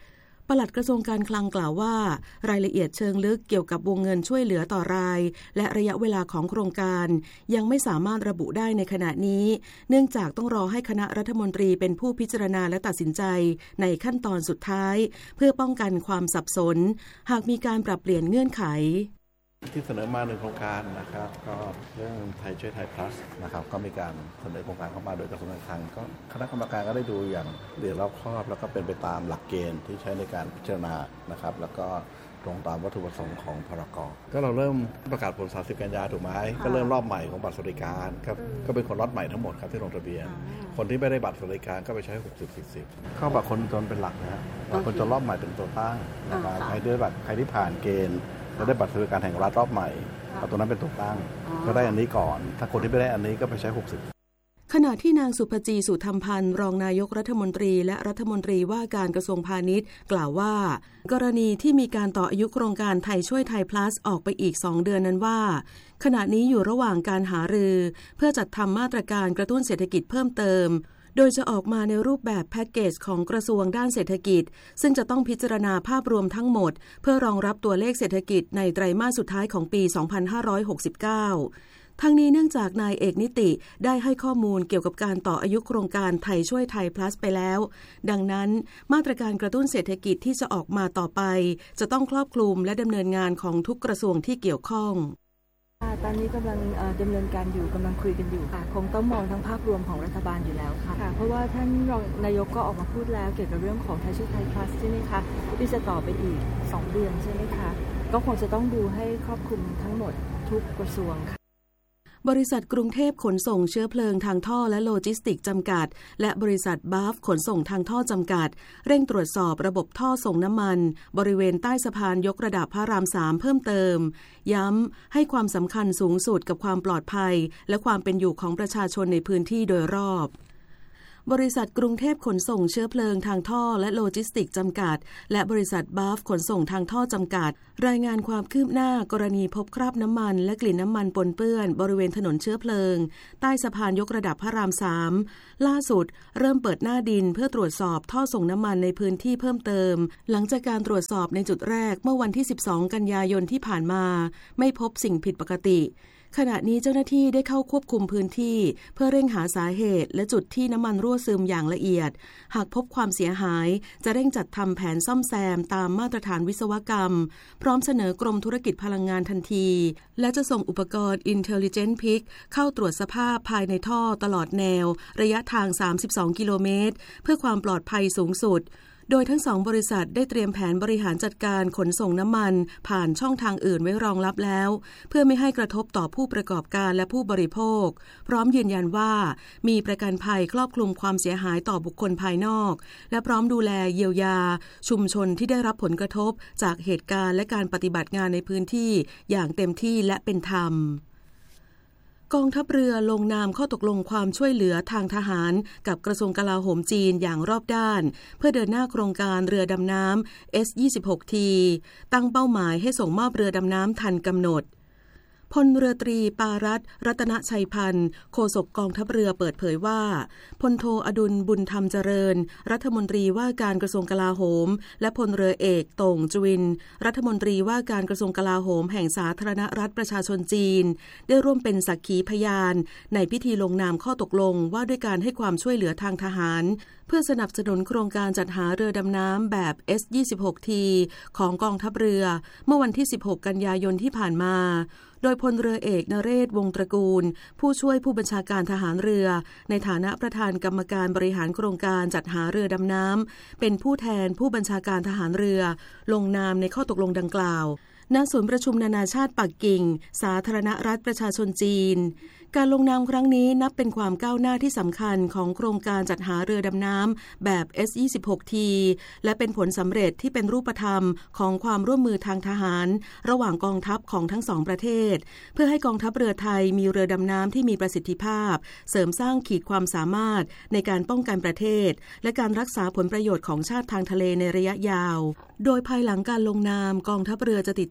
ปลัดกระทรวงการคลังกล่าวว่ารายละเอียดเชิงลึกเกี่ยวกับวงเงินช่วยเหลือต่อรายและระยะเวลาของโครงการยังไม่สามารถระบุได้ในขณะนี้เนื่องจากต้องรอให้คณะรัฐมนตรีเป็นผู้พิจารณาและตัดสินใจในขั้นตอนสุดท้ายเพื่อป้องกันความสับสนหากมีการปรับเปลี่ยนเงื่อนไขที่เสนอมาหนึ่งโครงการนะครับก็เรื่องไทยช่วยไทย plus นะครับก็มีการเสนอโครงการเข้ามาโดยกระทรวงการคลังก็คณะกรรมการก็ได้ดูอย่างละเอียดรอบคอบแล้วก็เป็นไปตามหลักเกณฑ์ที่ใช้ในการพิจารณานะครับแล้วก็ตรงตามวัตถุประสงค์ของพรก.ก็เราเริ่มประกาศผลสามสิบกันยายนถูกไหมก็เริ่มรอบใหม่ของบัตรสวัสดิการครับก็เป็นคนล็อตใหม่ทั้งหมดครับที่ลงทะเบียนคนที่ไม่ได้บัตรสวัสดิการก็ไปใช้หกสิบ สี่สิบเข้าบัตรคนจนเป็นหลักนะฮะคนจนรอบใหม่เป็นตัวตั้งนะครับใครได้บัตรใครที่ผ่านเกณฑ์แล้วได้บัตรสวัสดิการแห่งรัฐรอบใหม่เอาตัวนั้นเป็นตัวตั้งก็ได้อันนี้ก่อนถ้าคนที่ไม่ได้อันนี้ก็ไปใช้หกสิบขณะที่นางสุภจีสุธรรมพันธ์รองนายกรัฐมนตรีและรัฐมนตรีว่าการกระทรวงพาณิชย์กล่าวว่ากรณีที่มีการต่ออายุโครงการไทยช่วยไทย plus ออกไปอีกสองเดือนนั้นว่าขณะนี้อยู่ระหว่างการหารือเพื่อจัดทำมาตรการกระตุ้นเศรษฐกิจเพิ่มเติมโดยจะออกมาในรูปแบบแพ็กเกจของกระทรวงด้านเศรษฐกิจซึ่งจะต้องพิจารณาภาพรวมทั้งหมดเพื่อรองรับตัวเลขเศรษฐกิจในไตรมาสสุดท้ายของปีสองพันห้าร้อยหกสิบเก้าทั้งนี้เนื่องจากนายเอกนิติได้ให้ข้อมูลเกี่ยวกับการต่ออายุโครงการไทยช่วยไทย plus ไปแล้วดังนั้นมาตรการกระตุ้นเศรษฐกิจที่จะออกมาต่อไปจะต้องครอบคลุมและดำเนินงานของทุกกระทรวงที่เกี่ยวข้องตอนนี้กำลังดำเนินการอยู่กำลังคุยกันอยู่ค่ะคงต้องมองทั้งภาพรวมของรัฐบาลอยู่แล้วค่ะเพราะว่าท่านรองนายกก็ออกมาพูดแล้วเกี่ยวกับเรื่องของไทยช่วยไทย plus ใช่ไหมคะที่จะต่อไปอีกสองเดือนใช่ไหมคะก็คงจะต้องดูให้ครอบคลุมทั้งหมดทุกกระทรวงค่ะบริษัทกรุงเทพขนส่งเชื้อเพลิงทางท่อและโลจิสติกส์จำกัดและบริษัทบัฟขนส่งทางท่อจำกัดเร่งตรวจสอบระบบท่อส่งน้ำมันบริเวณใต้สะพานยกระดับพระรามสามเพิ่มเติมย้ำให้ความสำคัญสูงสุดกับความปลอดภัยและความเป็นอยู่ของประชาชนในพื้นที่โดยรอบบริษัทกรุงเทพขนส่งเชื้อเพลิงทางท่อและโลจิสติกส์จำกัดและบริษัทบัฟขนส่งทางท่อจำกัดรายงานความคืบหน้ากรณีพบคราบน้ำมันและกลิ่นน้ำมันปนเปื้อนบริเวณถนนเชื้อเพลิงใต้สะพานยกระดับพระรามสามล่าสุดเริ่มเปิดหน้าดินเพื่อตรวจสอบท่อส่งน้ำมันในพื้นที่เพิ่มเติมหลังจากการตรวจสอบในจุดแรกเมื่อวันที่สิบสองกันยายนที่ผ่านมาไม่พบสิ่งผิดปกติขณะนี้เจ้าหน้าที่ได้เข้าควบคุมพื้นที่เพื่อเร่งหาสาเหตุและจุดที่น้ำมันรั่วซึมอย่างละเอียดหากพบความเสียหายจะเร่งจัดทำแผนซ่อมแซมตามมาตรฐานวิศวกรรมพร้อมเสนอกรมธุรกิจพลังงานทันทีและจะส่งอุปกรณ์ Intelligent Pick เข้าตรวจสภาพภายในท่อตลอดแนวระยะทางสามสิบสองกิโลเมตรเพื่อความปลอดภัยสูงสุดโดยทั้งสองบริษัทได้เตรียมแผนบริหารจัดการขนส่งน้ำมันผ่านช่องทางอื่นไว้รองรับแล้วเพื่อไม่ให้กระทบต่อผู้ประกอบการและผู้บริโภคพร้อมยืนยันว่ามีประกันภัยครอบคลุมความเสียหายต่อบุคคลภายนอกและพร้อมดูแลเยียวยาชุมชนที่ได้รับผลกระทบจากเหตุการณ์และการปฏิบัติงานในพื้นที่อย่างเต็มที่และเป็นธรรมกองทัพเรือลงนามข้อตกลงความช่วยเหลือทางทหารกับกระทรวงกลาโหมจีนอย่างรอบด้านเพื่อเดินหน้าโครงการเรือดำน้ำ เอส ยี่สิบหก ที ตั้งเป้าหมายให้ส่งมอบเรือดำน้ำทันกำหนดพลเรือตรีปารัตน์รัตนชัยพันธ์โฆษกกองทัพเรือเปิดเผยว่าพลโทอดุลบุญธรรมเจริญรัฐมนตรีว่าการกระทรวงกลาโหมและพลเรือเอกโต่งจวินรัฐมนตรีว่าการกระทรวงกลาโหมแห่งสาธารณรัฐประชาชนจีนได้ร่วมเป็นสักขีพยานในพิธีลงนามข้อตกลงว่าด้วยการให้ความช่วยเหลือทางทหารเพื่อสนับสนุนโครงการจัดหาเรือดำน้ำแบบ เอส ยี่สิบหก ที ของกองทัพเรือเมื่อวันที่สิบหกกันยายนที่ผ่านมาโดยพลเรือเอกนเรศวงศ์ตระกูลผู้ช่วยผู้บัญชาการทหารเรือในฐานะประธานกรรมการบริหารโครงการจัดหาเรือดำน้ำเป็นผู้แทนผู้บัญชาการทหารเรือลงนามในข้อตกลงดังกล่าวณศูนย์ประชุมนานาชาติปักกิ่งสาธารณรัฐประชาชนจีนการลงนามครั้งนี้นับเป็นความก้าวหน้าที่สำคัญของโครงการจัดหาเรือดำน้ำแบบ เอส ยี่สิบหก ที และเป็นผลสำเร็จที่เป็นรูปธรรมของความร่วมมือทางทหารระหว่างกองทัพของทั้งสองประเทศเพื่อให้กองทัพเรือไทยมีเรือดำน้ำที่มีประสิทธิภาพเสริมสร้างขีดความสามารถในการป้องกันประเทศและการรักษาผลประโยชน์ของชาติทางทะเลในระยะยาวโดยภายหลังการลงนามกองทัพเรือจะติด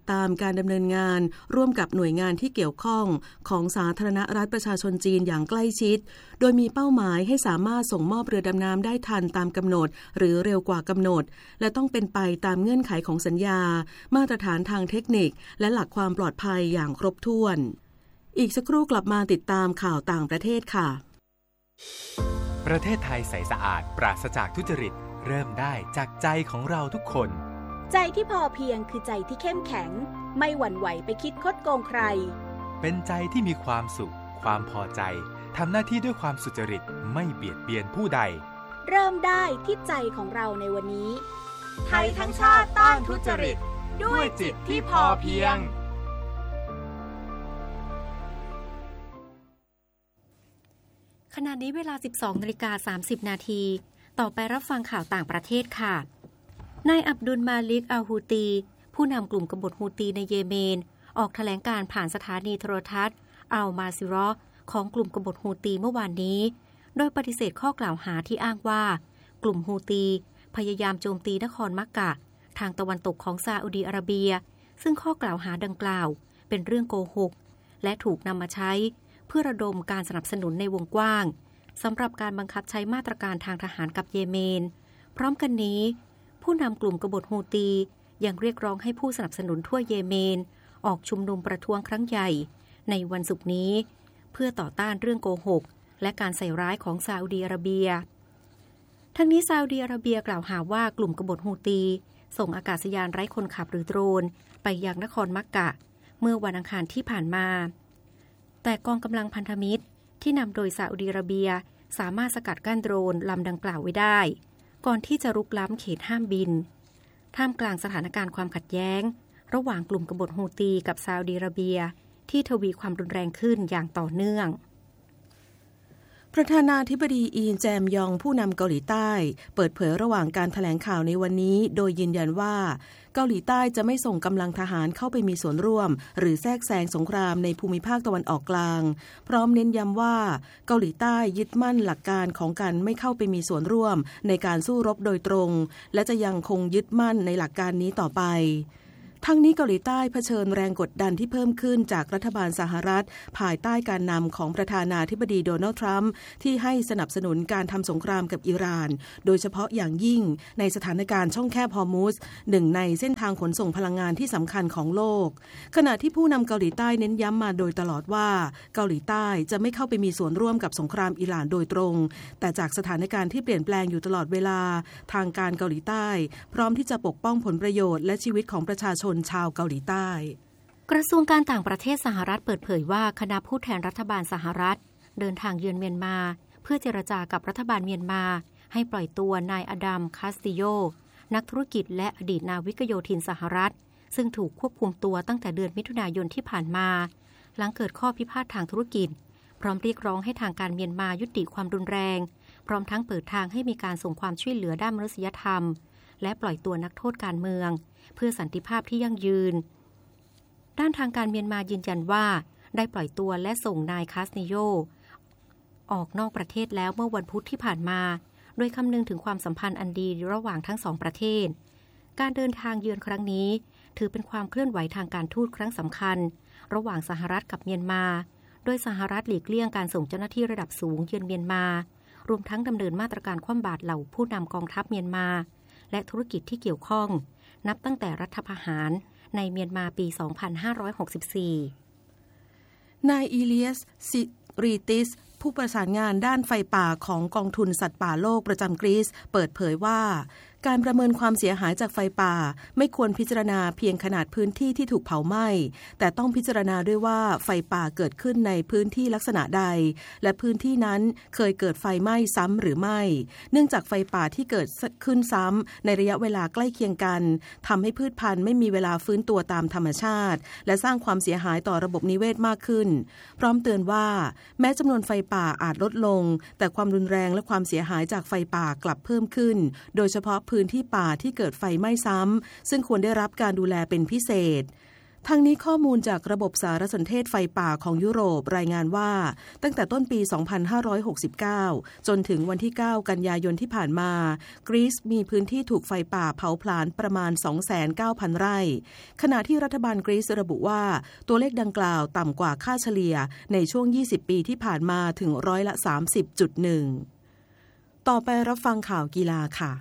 ตามการดำเนินงานร่วมกับหน่วยงานที่เกี่ยวข้องของสาธารณรัฐประชาชนจีนอย่างใกล้ชิดโดยมีเป้าหมายให้สามารถส่งมอบเรือดำน้ำได้ทันตามกำหนดหรือเร็วกว่ากำหนดและต้องเป็นไปตามเงื่อนไขของสัญญามาตรฐานทางเทคนิคและหลักความปลอดภัยอย่างครบถ้วนอีกสักครู่กลับมาติดตามข่าวต่างประเทศค่ะประเทศไทยใสสะอาดปราศจากทุจริตเริ่มได้จากใจของเราทุกคนใจที่พอเพียงคือใจที่เข้มแข็งไม่หวั่นไหวไปคิดคดโกงใครเป็นใจที่มีความสุขความพอใจทำหน้าที่ด้วยความสุจริตไม่เบียดเบียนผู้ใดเริ่มได้ที่ใจของเราในวันนี้ไทยทั้งชาติต้านทุจริตด้วยจิตที่พอเพียงขณะนี้เวลา สิบสองนาฬิกาสามสิบนาทีต่อไปรับฟังข่าวต่างประเทศค่ะนายอับดุลมาลิกอัลฮูตีผู้นำกลุ่มกบฏฮูตีในเยเมนออกแถลงการผ่านสถานีโทรทัศน์อัลมาซิรอของกลุ่มกบฏฮูตีเมื่อวานนี้โดยปฏิเสธข้อกล่าวหาที่อ้างว่ากลุ่มฮูตีพยายามโจมตีนครมักกะทางตะวันตกของซาอุดีอาระเบียซึ่งข้อกล่าวหาดังกล่าวเป็นเรื่องโกหกและถูกนำมาใช้เพื่อระดมการสนับสนุนในวงกว้างสำหรับการบังคับใช้มาตรการทางทหารกับเยเมนพร้อมกันนี้ผู้นำกลุ่มกบฏฮูตียังเรียกร้องให้ผู้สนับสนุนทั่วเยเมนออกชุมนุมประท้วงครั้งใหญ่ในวันศุกร์นี้เพื่อต่อต้านเรื่องโกหกและการใส่ร้ายของซาอุดีอาระเบียทั้งนี้ซาอุดีอาระเบียกล่าวหาว่ากลุ่มกบฏฮูตีส่งอากาศยานไร้คนขับหรือโดรนไปยังนครมักกะเมื่อวันอังคารที่ผ่านมาแต่กองกำลังพันธมิตรที่นำโดยซาอุดิอาระเบียสามารถสกัดกั้นโดรนลำดังกล่าวไว้ได้ก่อนที่จะรุกล้ำเขตห้ามบินท่ามกลางสถานการณ์ความขัดแย้งระหว่างกลุ่มกบฏฮูตีกับซาอุดิอาระเบียที่ทวีความรุนแรงขึ้นอย่างต่อเนื่องประธานาธิบดีอีนแจมยองผู้นำเกาหลีใต้เปิดเผยระหว่างการแถลงข่าวในวันนี้โดยยืนยันว่าเกาหลีใต้จะไม่ส่งกำลังทหารเข้าไปมีส่วนร่วมหรือแทรกแซงสงครามในภูมิภาคตะวันออกกลางพร้อมเน้นย้ำว่าเกาหลีใต้ยึดมั่นหลักการของการไม่เข้าไปมีส่วนร่วมในการสู้รบโดยตรงและจะยังคงยึดมั่นในหลักการนี้ต่อไปทั้งนี้เกาหลีใต้เผชิญแรงกดดันที่เพิ่มขึ้นจากรัฐบาลสหรัฐภายใต้การนำของประธานาธิบดีโดนัลด์ทรัมป์ที่ให้สนับสนุนการทำสงครามกับอิหร่านโดยเฉพาะอย่างยิ่งในสถานการณ์ช่องแคบฮอร์มุซหนึ่งในเส้นทางขนส่งพลังงานที่สำคัญของโลกขณะที่ผู้นำเกาหลีใต้เน้นย้ำมาโดยตลอดว่าเกาหลีใต้จะไม่เข้าไปมีส่วนร่วมกับสงครามอิหร่านโดยตรงแต่จากสถานการณ์ที่เปลี่ยนแปลงอยู่ตลอดเวลาทางการเกาหลีใต้พร้อมที่จะปกป้องผลประโยชน์และชีวิตของประชาชนชาวเกาหลีใต้กระทรวงการต่างประเทศสหรัฐเปิดเผยว่าคณะผู้แทนรัฐบาลสหรัฐเดินทางเยือนเมียนมาเพื่อเจรจากับรัฐบาลเมียนมาให้ปล่อยตัวนายอดัมคาสติโยนักธุรกิจและอดีตนาวิกโยธินสหรัฐซึ่งถูกควบคุมตัวตั้งแต่เดือนมิถุนายนที่ผ่านมาหลังเกิดข้อพิพาททางธุรกิจพร้อมเรียกร้องให้ทางการเมียนมายุติความรุนแรงพร้อมทั้งเปิดทางให้มีการส่งความช่วยเหลือด้านมนุษยธรรมและปล่อยตัวนักโทษการเมืองเพื่อสันติภาพที่ยั่งยืนด้านทางการเมียนมายืนยันว่าได้ปล่อยตัวและส่งนายคาสนิโยออกนอกประเทศแล้วเมื่อวันพุธที่ผ่านมาโดยคำนึงถึงความสัมพันธ์อันดีระหว่างทั้งสองประเทศการเดินทางเยือนครั้งนี้ถือเป็นความเคลื่อนไหวทางการทูตครั้งสำคัญระหว่างสหรัฐกับเมียนมาโดยสหรัฐหลีกเลี่ยงการส่งเจ้าหน้าที่ระดับสูงเยือนเมียนมารวมทั้งดำเนินมาตรการคว่ำบาตรเหล่าผู้นำกองทัพเมียนมาและธุรกิจที่เกี่ยวข้องนับตั้งแต่รัฐประหารในเมียนมาปี สองพันห้าร้อยหกสิบสี่นายอีเลียส ซิรีติสผู้ประสานงานด้านไฟป่าของกองทุนสัตว์ป่าโลกประจำกรีซเปิดเผยว่าการประเมินความเสียหายจากไฟป่าไม่ควรพิจารณาเพียงขนาดพื้นที่ที่ถูกเผาไหม้แต่ต้องพิจารณาด้วยว่าไฟป่าเกิดขึ้นในพื้นที่ลักษณะใดและพื้นที่นั้นเคยเกิดไฟไหม้ซ้ำหรือไม่เนื่องจากไฟป่าที่เกิดขึ้นซ้ำในระยะเวลาใกล้เคียงกันทำให้พืชพันธุ์ไม่มีเวลาฟื้นตัวตามธรรมชาติและสร้างความเสียหายต่อระบบนิเวศมากขึ้นพร้อมเตือนว่าแม้จำนวนไฟป่าอาจลดลงแต่ความรุนแรงและความเสียหายจากไฟป่ากลับเพิ่มขึ้นโดยเฉพาะพื้นที่ป่าที่เกิดไฟไหม้ซ้ำซึ่งควรได้รับการดูแลเป็นพิเศษทางนี้ข้อมูลจากระบบสารสนเทศไฟป่าของยุโรปรายงานว่าตั้งแต่ต้นปี สองพันห้าร้อยหกสิบเก้า จนถึงวันที่ เก้า กันยายนที่ผ่านมากรีซมีพื้นที่ถูกไฟป่าเผาผลาญประมาณ สองแสนเก้าพัน ไร่ขณะที่รัฐบาลกรีซระบุว่าตัวเลขดังกล่าวต่ำกว่าค่าเฉลี่ยในช่วง ยี่สิบ ปีที่ผ่านมาถึงร้อยละ สามสิบจุดหนึ่ง ต่อไปรับฟังข่าวกีฬาค่ะ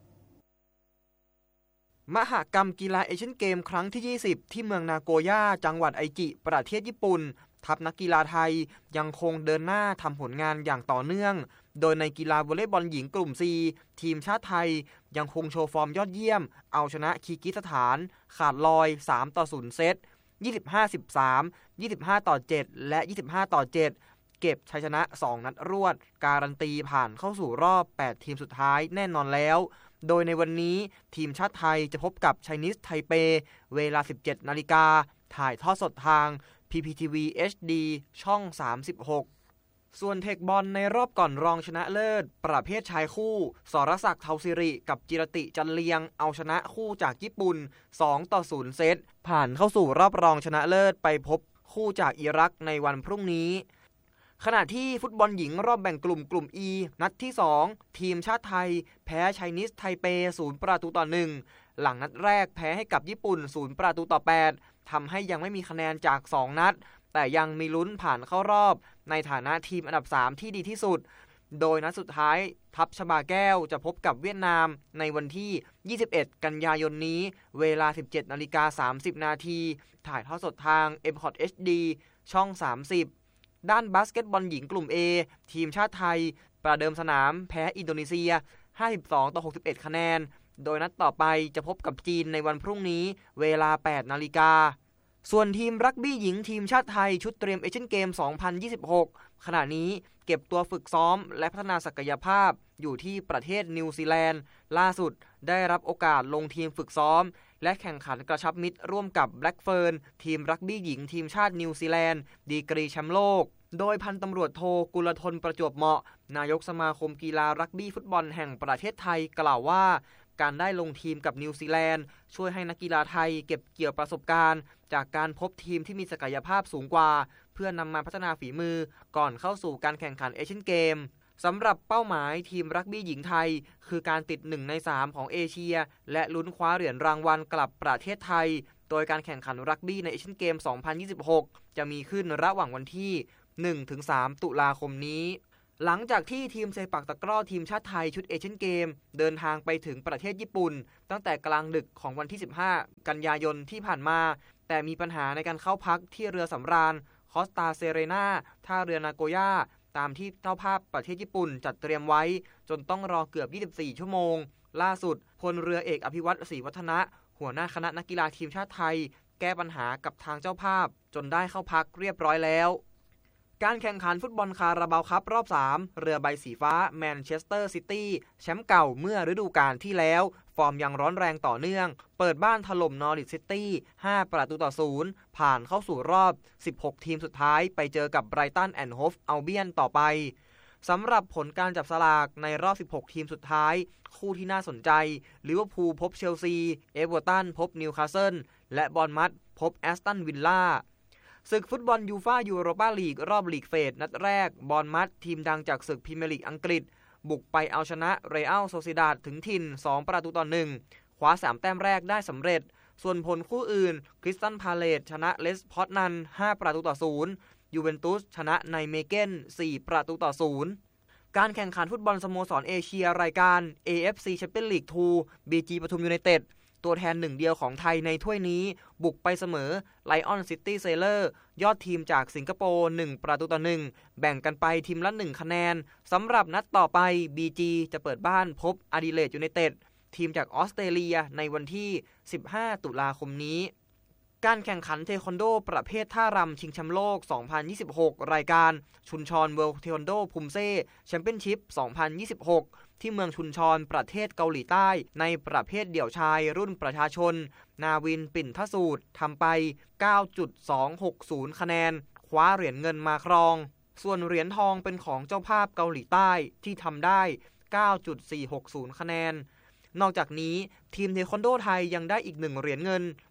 มหกรรมกีฬาเอเชียนเกมครั้งที่ ยี่สิบ ที่เมืองนาโกย่าจังหวัดไอจิประเทศญี่ปุ่นทัพนักกีฬาไทยยังคงเดินหน้าทำผลงานอย่างต่อเนื่องโดยในกีฬาวอลเลย์บอลหญิงกลุ่ม C ทีมชาติไทยยังคงโชว์ฟอร์มยอดเยี่ยมเอาชนะคีร์กิสถานขาดลอย สามต่อศูนย์ เซต ยี่สิบห้า สิบสาม ยี่สิบห้าต่อเจ็ด และ ยี่สิบห้าต่อเจ็ด เก็บชัยชนะสองนัดรวดการันตีผ่านเข้าสู่รอบแปดทีมสุดท้ายแน่นอนแล้วโดยในวันนี้ทีมชาติไทยจะพบกับไชนีสไทเปเวลา สิบเจ็ดนาฬิกาถ่ายทอดสดทาง พี พี ที วี เอช ดี ช่อง สามสิบหก ส่วนเทคบอลในรอบก่อนรองชนะเลิศประเภทชายคู่สรศักดิ์เทาสิริกับจิรติจันเลียงเอาชนะคู่จากญี่ปุ่นสองต่อศูนย์ เซตผ่านเข้าสู่รอบรองชนะเลิศไปพบคู่จากอิรักในวันพรุ่งนี้ขณะที่ฟุตบอลหญิงรอบแบ่งกลุ่มกลุ่ม E นัดที่สองทีมชาติไทยแพ้ไชนีสไทเปศูนย์ประตูต่อหนึ่งหลังนัดแรกแพ้ให้กับญี่ปุ่นศูนย์ประตูต่อแปดทำให้ยังไม่มีคะแนนจากสองนัดแต่ยังมีลุ้นผ่านเข้ารอบในฐานะทีมอันดับสามที่ดีที่สุดโดยนัดสุดท้ายทัพชบาแก้วจะพบกับเวียดนามในวันที่ยี่สิบเอ็ดกันยายนนี้เวลา สิบเจ็ดนาฬิกาสามสิบนาทีถ่ายทอดสดทาง เอ็ม คอท เอช ดี ช่องสามสิบด้านบาสเกตบอลหญิงกลุ่ม A ทีมชาติไทยประเดิมสนามแพ้อินโดนีเซียห้าสิบสองต่อหกสิบเอ็ดคะแนนโดยนัดต่อไปจะพบกับจีนในวันพรุ่งนี้เวลา แปดนาฬิกาส่วนทีมรักบี้หญิงทีมชาติไทยชุดเตรียมเอเชียนเกม สองพันยี่สิบหก ขณะนี้เก็บตัวฝึกซ้อมและพัฒนาศักยภาพอยู่ที่ประเทศนิวซีแลนด์ล่าสุดได้รับโอกาสลงทีมฝึกซ้อมและแข่งขันกระชับมิตรร่วมกับแบล็กเฟิร์นทีมรักบี้หญิงทีมชาตินิวซีแลนด์ดีกรีแชมป์โลกโดยพันตำรวจโทกุลธนประจวบเหมาะนายกสมาคมกีฬารักบี้ฟุตบอลแห่งประเทศไทยกล่าวว่าการได้ลงทีมกับนิวซีแลนด์ช่วยให้นักกีฬาไทยเก็บเกี่ยวประสบการณ์จากการพบทีมที่มีศักยภาพสูงกว่าเพื่อนำมาพัฒนาฝีมือก่อนเข้าสู่การแข่งขันเอเชียนเกมสำหรับเป้าหมายทีมรักบี้หญิงไทยคือการติดหนึ่งในสามของเอเชียและลุ้นคว้าเหรียญรางวัลกลับประเทศไทยโดยการแข่งขันรักบี้ในเอเชียนเกม สองพันยี่สิบหก จะมีขึ้นระหว่างวันที่ หนึ่งถึงสาม ตุลาคมนี้หลังจากที่ทีมเซปักตะกร้อทีมชาติไทยชุดเอเชียนเกมเดินทางไปถึงประเทศญี่ปุ่นตั้งแต่กลางดึกของวันที่ สิบห้า กันยายนที่ผ่านมาแต่มีปัญหาในการเข้าพักที่เรือสำราญคอสตาเซเรนาท่าเรือนาโกย่าตามที่เจ้าภาพประเทศญี่ปุ่นจัดเตรียมไว้จนต้องรอเกือบยี่สิบสี่ชั่วโมงล่าสุดพลเรือเอกอภิวัตรศรีวัฒนะหัวหน้าคณะนักกีฬาทีมชาติไทยแก้ปัญหากับทางเจ้าภาพจนได้เข้าพักเรียบร้อยแล้วการแข่งขันฟุตบอลคาราบาวคัพรอบสามเรือใบสีฟ้าแมนเชสเตอร์ซิตี้แชมป์เก่าเมื่อฤดูกาลที่แล้วฟอร์มยังร้อนแรงต่อเนื่องเปิดบ้านถล่มนอริทซิตี้ห้าประตูต่อศูนย์ผ่านเข้าสู่รอบสิบหกทีมสุดท้ายไปเจอกับไบรตันแอนด์โฮฟอัลเบียนต่อไปสำหรับผลการจับสลากในรอบสิบหกทีมสุดท้ายคู่ที่น่าสนใจลิเวอร์พูลพบเชลซีเอเวอร์ตันพบนิวคาสเซิลและบอร์นมัธพบแอสตันวิลล่าศึกฟุตบอลยูฟ่ายูโรปาลีกรอบลีกเฟสนัดแรกบอร์นมัธทีมดังจากศึกพรีเมียร์ลีกอังกฤษบุกไปเอาชนะเรอัลโซซิดาดถึงถิ่นสองประตูต่อหนึ่งคว้าสามแต้มแรกได้สำเร็จส่วนผลคู่อื่นคริสตัลพาเลซชนะเลสพอตนันห้าประตูต่อศูนย์ยูเวนตุสชนะไนเมเกนสี่ประตูต่อศูนย์การแข่งขันฟุตบอลสโมสรเอเชียรายการ เอ เอฟ ซี Champions League ทู บี จี ปทุมยูไนเต็ดตัวแทนหนึ่งเดียวของไทยในถ้วยนี้บุกไปเสมอไลออนซิตี้เซเลอร์ยอดทีมจากสิงคโปร์หนึ่งประตูต่อหนึ่งแบ่งกันไปทีมละหนึ่งคะแนนสำหรับนัดต่อไป บี จี จะเปิดบ้านพบอดิเลดยูไนเต็ดทีมจากออสเตรเลียในวันที่สิบห้าตุลาคมนี้การแข่งขันเทควันโดประเภทท่ารำชิงแชมป์โลกสองพันยี่สิบหกรายการชุนชอนเวิลด์เทควันโดพุมเซ่แชมเปี้ยนชิพสองพันยี่สิบหกที่เมืองชุนชอนประเทศเกาหลีใต้ในประเภทเดี่ยวชายรุ่นประชาชนนาวินปิ่นทสูตรทำไป เก้าจุดสองหกศูนย์ คะแนนคว้าเหรียญเงินมาครองส่วนเหรียญทองเป็นของเจ้าภาพเกาหลีใต้ที่ทำได้ เก้าจุดสี่หกศูนย์ คะแนนนอกจากนี้ทีมเทควันโดไทยยังได้อีกหนึ่งเหรียญเงิน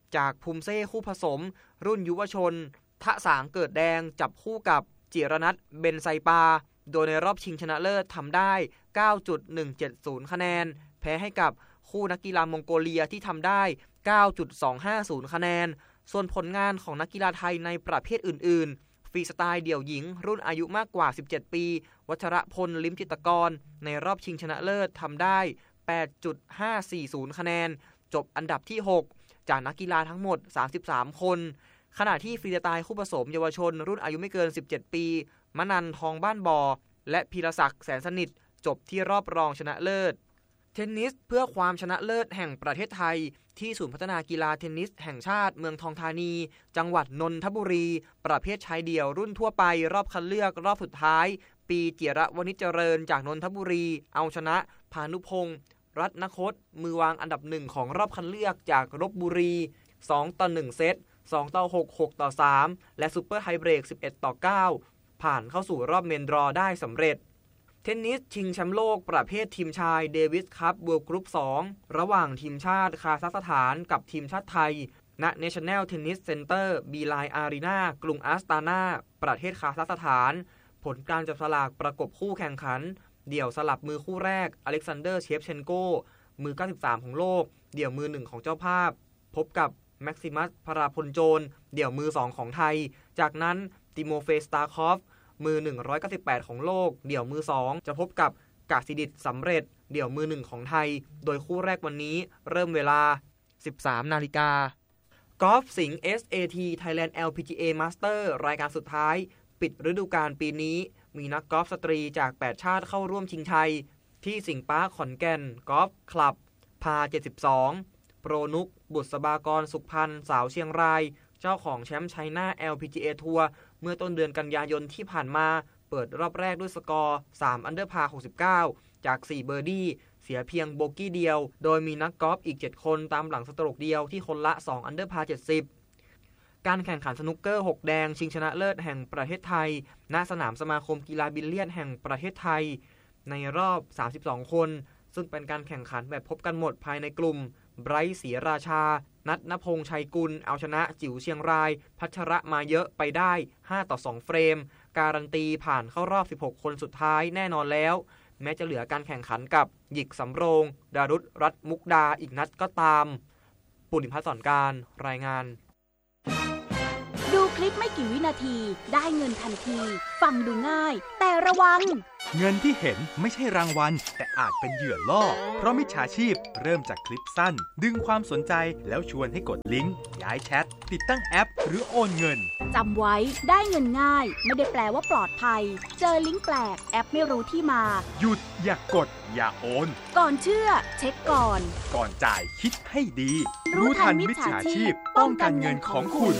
จากภูมิเซ่คู่ผสมรุ่นยุวชนทะสางเกิดแดงจับคู่กับจิรนัทเบนไซปาโดยในรอบชิงชนะเลิศทำได้ เก้าจุดหนึ่งเจ็ดศูนย์ คะแนนแพ้ให้กับคู่นักกีฬามองโกเลียที่ทำได้ เก้าจุดสองห้าศูนย์ คะแนนส่วนผลงานของนักกีฬาไทยในประเภทอื่นๆฟรีสไตล์เดี่ยวหญิงรุ่นอายุมากกว่าสิบเจ็ดปีวัชรพลลิ้มจิตรกรในรอบชิงชนะเลิศทำได้ แปดจุดห้าสี่ศูนย์ คะแนนจบอันดับที่หกจากนักกีฬาทั้งหมดสามสิบสามคนขณะที่ฟรีสไตล์คู่ผสมเยาวชนรุ่นอายุไม่เกินสิบเจ็ดปีมนันทองบ้านบอและพีรศักดิ์แสนสนิทจบที่รอบรองชนะเลิศเทนนิสเพื่อความชนะเลิศแห่งประเทศไทยที่ศูนย์พัฒนากีฬาเทนนิสแห่งชาติเมืองทองธานีจังหวัดนนทบุรีประเภทชายเดี่ยวรุ่นทั่วไปรอบคัดเลือกรอบสุดท้ายปีจิรวณิชเจริญจากนนทบุรีเอาชนะพานุพงศ์รัตนคตมือวางอันดับหนึ่งของรอบคัดเลือกจากลพบุรีสองต่อหนึ่งเซตสองต่อหก หกต่อสามและซุปเปอร์ไฮเบรกสิบเอ็ดต่อเก้าผ่านเข้าสู่รอบเมนดรอได้สำเร็จเทนนิสชิงแชมป์โลกประเภททีมชายเดวิสคัพเวิลด์กรุ๊ปสองระหว่างทีมชาติคาซัคสถานกับทีมชาติไทยณ National Tennis Center Beeline Arena กรุงอาสตานาประเทศคาซัคสถานผลการจับสลากประกบคู่แข่งขันเดี่ยวสลับมือคู่แรกอเล็กซานเดอร์เชฟเชนโกมือเก้าสิบสามของโลกเดี่ยวมือหนึ่งของเจ้าภาพพบกับแม็กซิมัสพราพลโจนเดี่ยวมือสองของไทยจากนั้นติโมเฟสตาคอฟมือหนึ่งร้อยเก้าสิบแปดของโลกเดี่ยวมือสองจะพบกับกาซิดิตสำเร็จเดี่ยวมือหนึ่งของไทยโดยคู่แรกวันนี้เริ่มเวลา สิบสามนาฬิกากอล์ฟสิงห์ เอส เอ ที Thailand แอล พี จี เอ Master รายการสุดท้ายปิดฤดูกาลปีนี้มีนักกอล์ฟสตรีจากแปดชาติเข้าร่วมชิงชัยที่สิงห์ปาร์คขอนแก่นกอล์ฟคลับพาเจ็ดสิบสองโปรนุกบุษบากรสุขพันธ์สาวเชียงรายเจ้าของแชมป์ไชน่า แอล พี จี เอ ทัวร์เมื่อต้นเดือนกันยายนที่ผ่านมาเปิดรอบแรกด้วยสกอร์สามอันเดอร์พาหกสิบเก้าจากสี่เบอร์ดี้เสียเพียงโบกี้เดียวโดยมีนักกอล์ฟอีกเจ็ดคนตามหลังสโตรกเดียวที่คนละสองอันเดอร์พาเจ็ดสิบการแข่งขันสนุกเกอร์หกแดงชิงชนะเลิศแห่งประเทศไทยณสนามสมาคมกีฬาบิลเลียนแห่งประเทศไทยในรอบสามสิบสองคนซึ่งเป็นการแข่งขันแบบพบกันหมดภายในกลุ่มไบรท์ศรีราชานัทณพงษ์ชัยกุลเอาชนะจิ๋วเชียงรายพัชระมาเยอะไปได้ห้าต่อสองเฟรมการันตีผ่านเข้ารอบสิบหกคนสุดท้ายแน่นอนแล้วแม้จะเหลือการแข่งขันกับหยิกสำโรงดารุษรัตน์มุกดาอีกนัดก็ตามปุณณพัฒน์สอนการรายงานดูคลิปไม่กี่วินาทีได้เงินทันทีฟังดูง่ายแต่ระวังเงินที่เห็นไม่ใช่รางวัลแต่อาจเป็นเหยื่อล่อเพราะมิจฉาชีพเริ่มจากคลิปสั้นดึงความสนใจแล้วชวนให้กดลิงก์ย้ายแชทติดตั้งแอปหรือโอนเงินจำไว้ได้เงินง่ายไม่ได้แปลว่าปลอดภัยเจอลิงก์แปลกแอปไม่รู้ที่มาหยุดอย่ากดอย่าโอนก่อนเชื่อเช็คก่อนก่อนจ่ายคิดให้ดีรู้ทันมิจฉาชีพป้องกันเงินของคุณ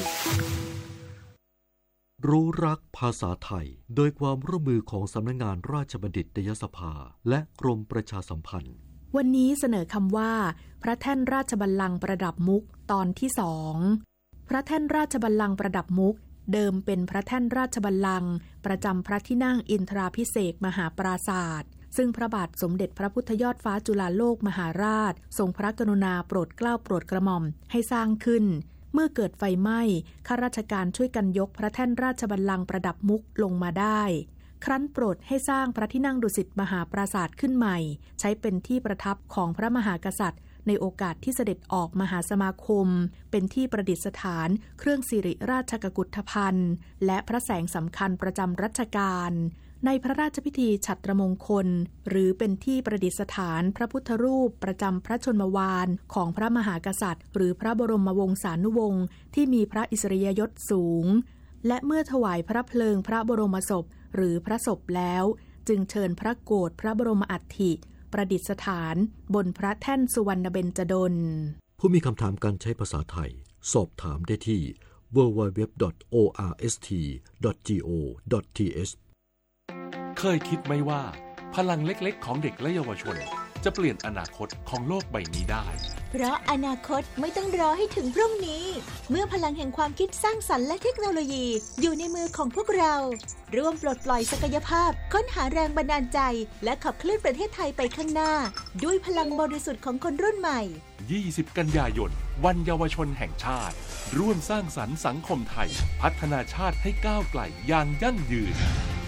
รู้รักภาษาไทยโดยความร่วมมือของสำนักงานราชบัณฑิตยสภาและกรมประชาสัมพันธ์วันนี้เสนอคำว่าพระแท่นราชบัลลังก์ประดับมุกตอนที่สองพระแท่นราชบัลลังก์ประดับมุกเดิมเป็นพระแท่นราชบัลลังก์ประจำพระที่นั่งอินทราภิเษกมหาปราศาสตร์ซึ่งพระบาทสมเด็จพระพุทธยอดฟ้าจุฬาโลกมหาราชทรงพระกรุณาโปรดเกล้าโปรดกระหม่อมให้สร้างขึ้นเมื่อเกิดไฟไหม้ข้าราชการช่วยกันยกพระแท่นราชบัลลังก์ประดับมุกลงมาได้ครั้นโปรดให้สร้างพระที่นั่งดุสิตมหาปราสาทขึ้นใหม่ใช้เป็นที่ประทับของพระมหากษัตริย์ในโอกาสที่เสด็จออกมหาสมาคมเป็นที่ประดิษฐานเครื่องสิริราชกุฏภัณฑ์และพระแสงสำคัญประจำรัชกาลในพระราชพิธีฉัตรมงคลหรือเป็นที่ประดิษฐานพระพุทธรูปประจำพระชนมวาลของพระมหากษัตริย์หรือพระบรมวงศานุวงศ์ที่มีพระอิสริยยศสูงและเมื่อถวายพระเพลิงพระบรมศพหรือพระศพแล้วจึงเชิญพระโกฐพระบรมอัฐิประดิษฐานบนพระแท่นสุวรรณเบญจดลผู้มีคำถามการใช้ภาษาไทยสอบถามได้ที่ ดับเบิลยู ดับเบิลยู ดับเบิลยู ดอท โอ อาร์ เอส ที ดอท จี โอ ดอท ที เอชเคยคิดไหมว่าพลังเล็กๆของเด็กและเยาวชนจะเปลี่ยนอนาคตของโลกใบนี้ได้เพราะอนาคตไม่ต้องรอให้ถึงพรุ่งนี้เมื่อพลังแห่งความคิดสร้างสรรค์และเทคโนโลยีอยู่ในมือของพวกเราร่วมปลดปล่อยศักยภาพค้นหาแรงบันดาลใจและขับเคลื่อนประเทศไทยไปข้างหน้าด้วยพลังบริสุทธิ์ของคนรุ่นใหม่ยี่สิบกันยายนวันเยาวชนแห่งชาติร่วมสร้างสรรค์สังคมไทยพัฒนาชาติให้ก้าวไกลอย่างยั่งยืน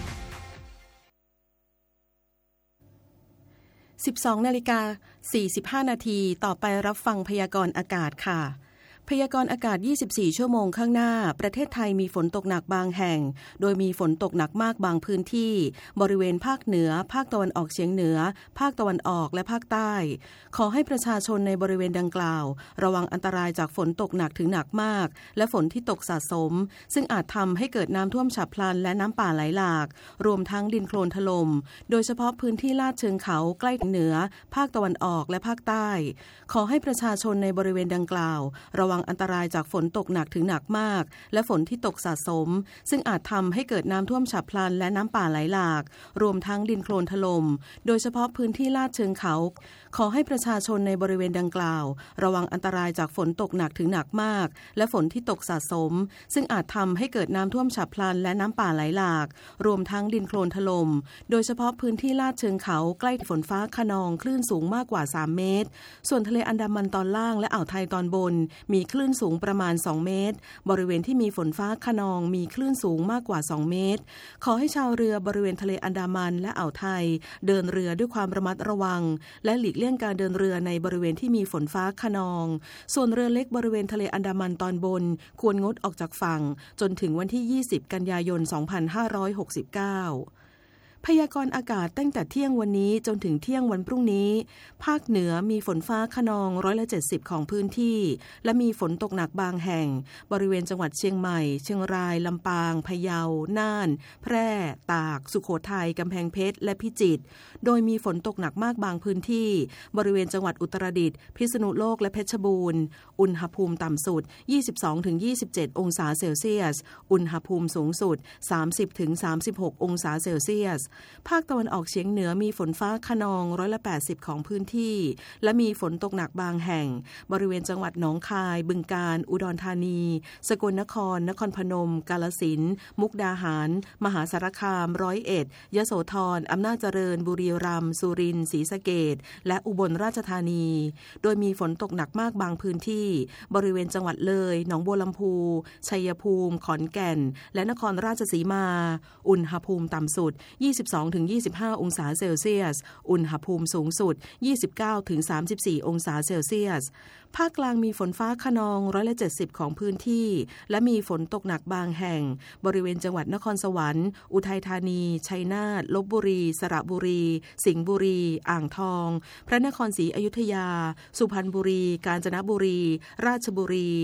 สิบสองนาฬิกาสี่สิบห้านาทีต่อไปรับฟังพยากรณ์อากาศค่ะพยากรณ์อากาศยี่สิบสี่ชั่วโมงข้างหน้าประเทศไทยมีฝนตกหนักบางแห่งโดยมีฝนตกหนักมากบางพื้นที่บริเวณภาคเหนือภาคตะวันออกเฉียงเหนือภาคตะวันออกและภาคใต้ขอให้ประชาชนในบริเวณดังกล่าวระวังอันตรายจากฝนตกหนักถึงหนักมากและฝนที่ตกสะสมซึ่งอาจทำให้เกิดน้ำท่วมฉับพลันและน้ำป่าไหลหลากรวมทั้งดินโคลนถล่มโดยเฉพาะพื้นที่ลาดเชิงเขาใกล้เหนือภาคตะวันออกและภาคใต้ขอให้ประชาชนในบริเวณดังกล่าวระวังอันตรายจากฝนตกหนักถึงหนักมากและฝนที่ตกสะสมซึ่งอาจทำให้เกิดน้ำท่วมฉับพลันและน้ำป่าไหลหลากรวมทั้งดินโคลนถล่มโดยเฉพาะพื้นที่ลาดเชิงเขาขอให้ประชาชนในบริเวณดังกล่าวระวังอันตรายจากฝนตกหนักถึงหนักมากและฝนที่ตกสะสมซึ่งอาจทำให้เกิดน้ำท่วมฉับพลันและน้ำป่าไหลหลากรวมทั้งดินโคลนถล่มโดยเฉพาะพื้นที่ลาดเชิงเขาใกล้ฝนฟ้าคะนองคลื่นสูงมากกว่าสามเมตรส่วนทะเลอันดามันตอนล่างและอ่าวไทยตอนบนมีคลื่นสูงประมาณสองเมตรบริเวณที่มีฝนฟ้าคะนองมีคลื่นสูงมากกว่าสองเมตรขอให้ชาวเรือบริเวณทะเลอันดามันและอ่าวไทยเดินเรือด้วยความระมัดระวังและหลีกเลี่ยงการเดินเรือในบริเวณที่มีฝนฟ้าคะนองส่วนเรือเล็กบริเวณทะเลอันดามันตอนบนควรงดออกจากฝั่งจนถึงวันที่ยี่สิบกันยายนสองพันห้าร้อยหกสิบเก้าพยากรณ์อากาศตั้งแต่เที่ยงวันนี้จนถึงเที่ยงวันพรุ่งนี้ภาคเหนือมีฝนฟ้าคะนองร้อยละเจ็ดสิบของพื้นที่และมีฝนตกหนักบางแห่งบริเวณจังหวัดเชียงใหม่เชียงรายลำปางพะเยาน่านแพร่ตากสุโขทัยกำแพงเพชรและพิจิตรโดยมีฝนตกหนักมากบางพื้นที่บริเวณจังหวัดอุตรดิตถ์พิษณุโลกและเพชรบูรณ์อุณหภูมิต่ำสุด ยี่สิบสองถึงยี่สิบเจ็ด องศาเซลเซียสอุณหภูมิสูงสุด สามสิบถึงสามสิบหก องศาเซลเซียสภาคตะวันออกเฉียงเหนือมีฝนฟ้าคะนองร้อยละแปดสิบของพื้นที่และมีฝนตกหนักบางแห่งบริเวณจังหวัดหนองคายบึงกาฬอุดรธานีสกลนครนครพนมกาฬสินธุ์มุกดาหารมหาสารคามร้อยเอ็ดยโสธรอำนาจเจริญบุรีรัมย์สุรินทร์ศรีสะเกษและอุบลราชธานีโดยมีฝนตกหนักมากบางพื้นที่บริเวณจังหวัดเลยหนองบัวลำพูชัยภูมิขอนแก่นและนครราชสีมาอุณหภูมิต่ำสุด ยี่สิบสองถึงยี่สิบห้า องศาเซลเซียสอุณหภูมิสูงสุด ยี่สิบเก้าถึงสามสิบสี่ องศาเซลเซียสภาคกลางมีฝนฟ้าคะนองร้อยละเจ็ดสิบของพื้นที่และมีฝนตกหนักบางแห่งบริเวณจังหวัดนครสวรรค์อุทัยธานีชัยนาทลพบุรีสระบุรีสิงห์บุรีอ่างทองพระนครศรีอยุธยาสุพรรณบุรีกาญจนบุรีราชบุรี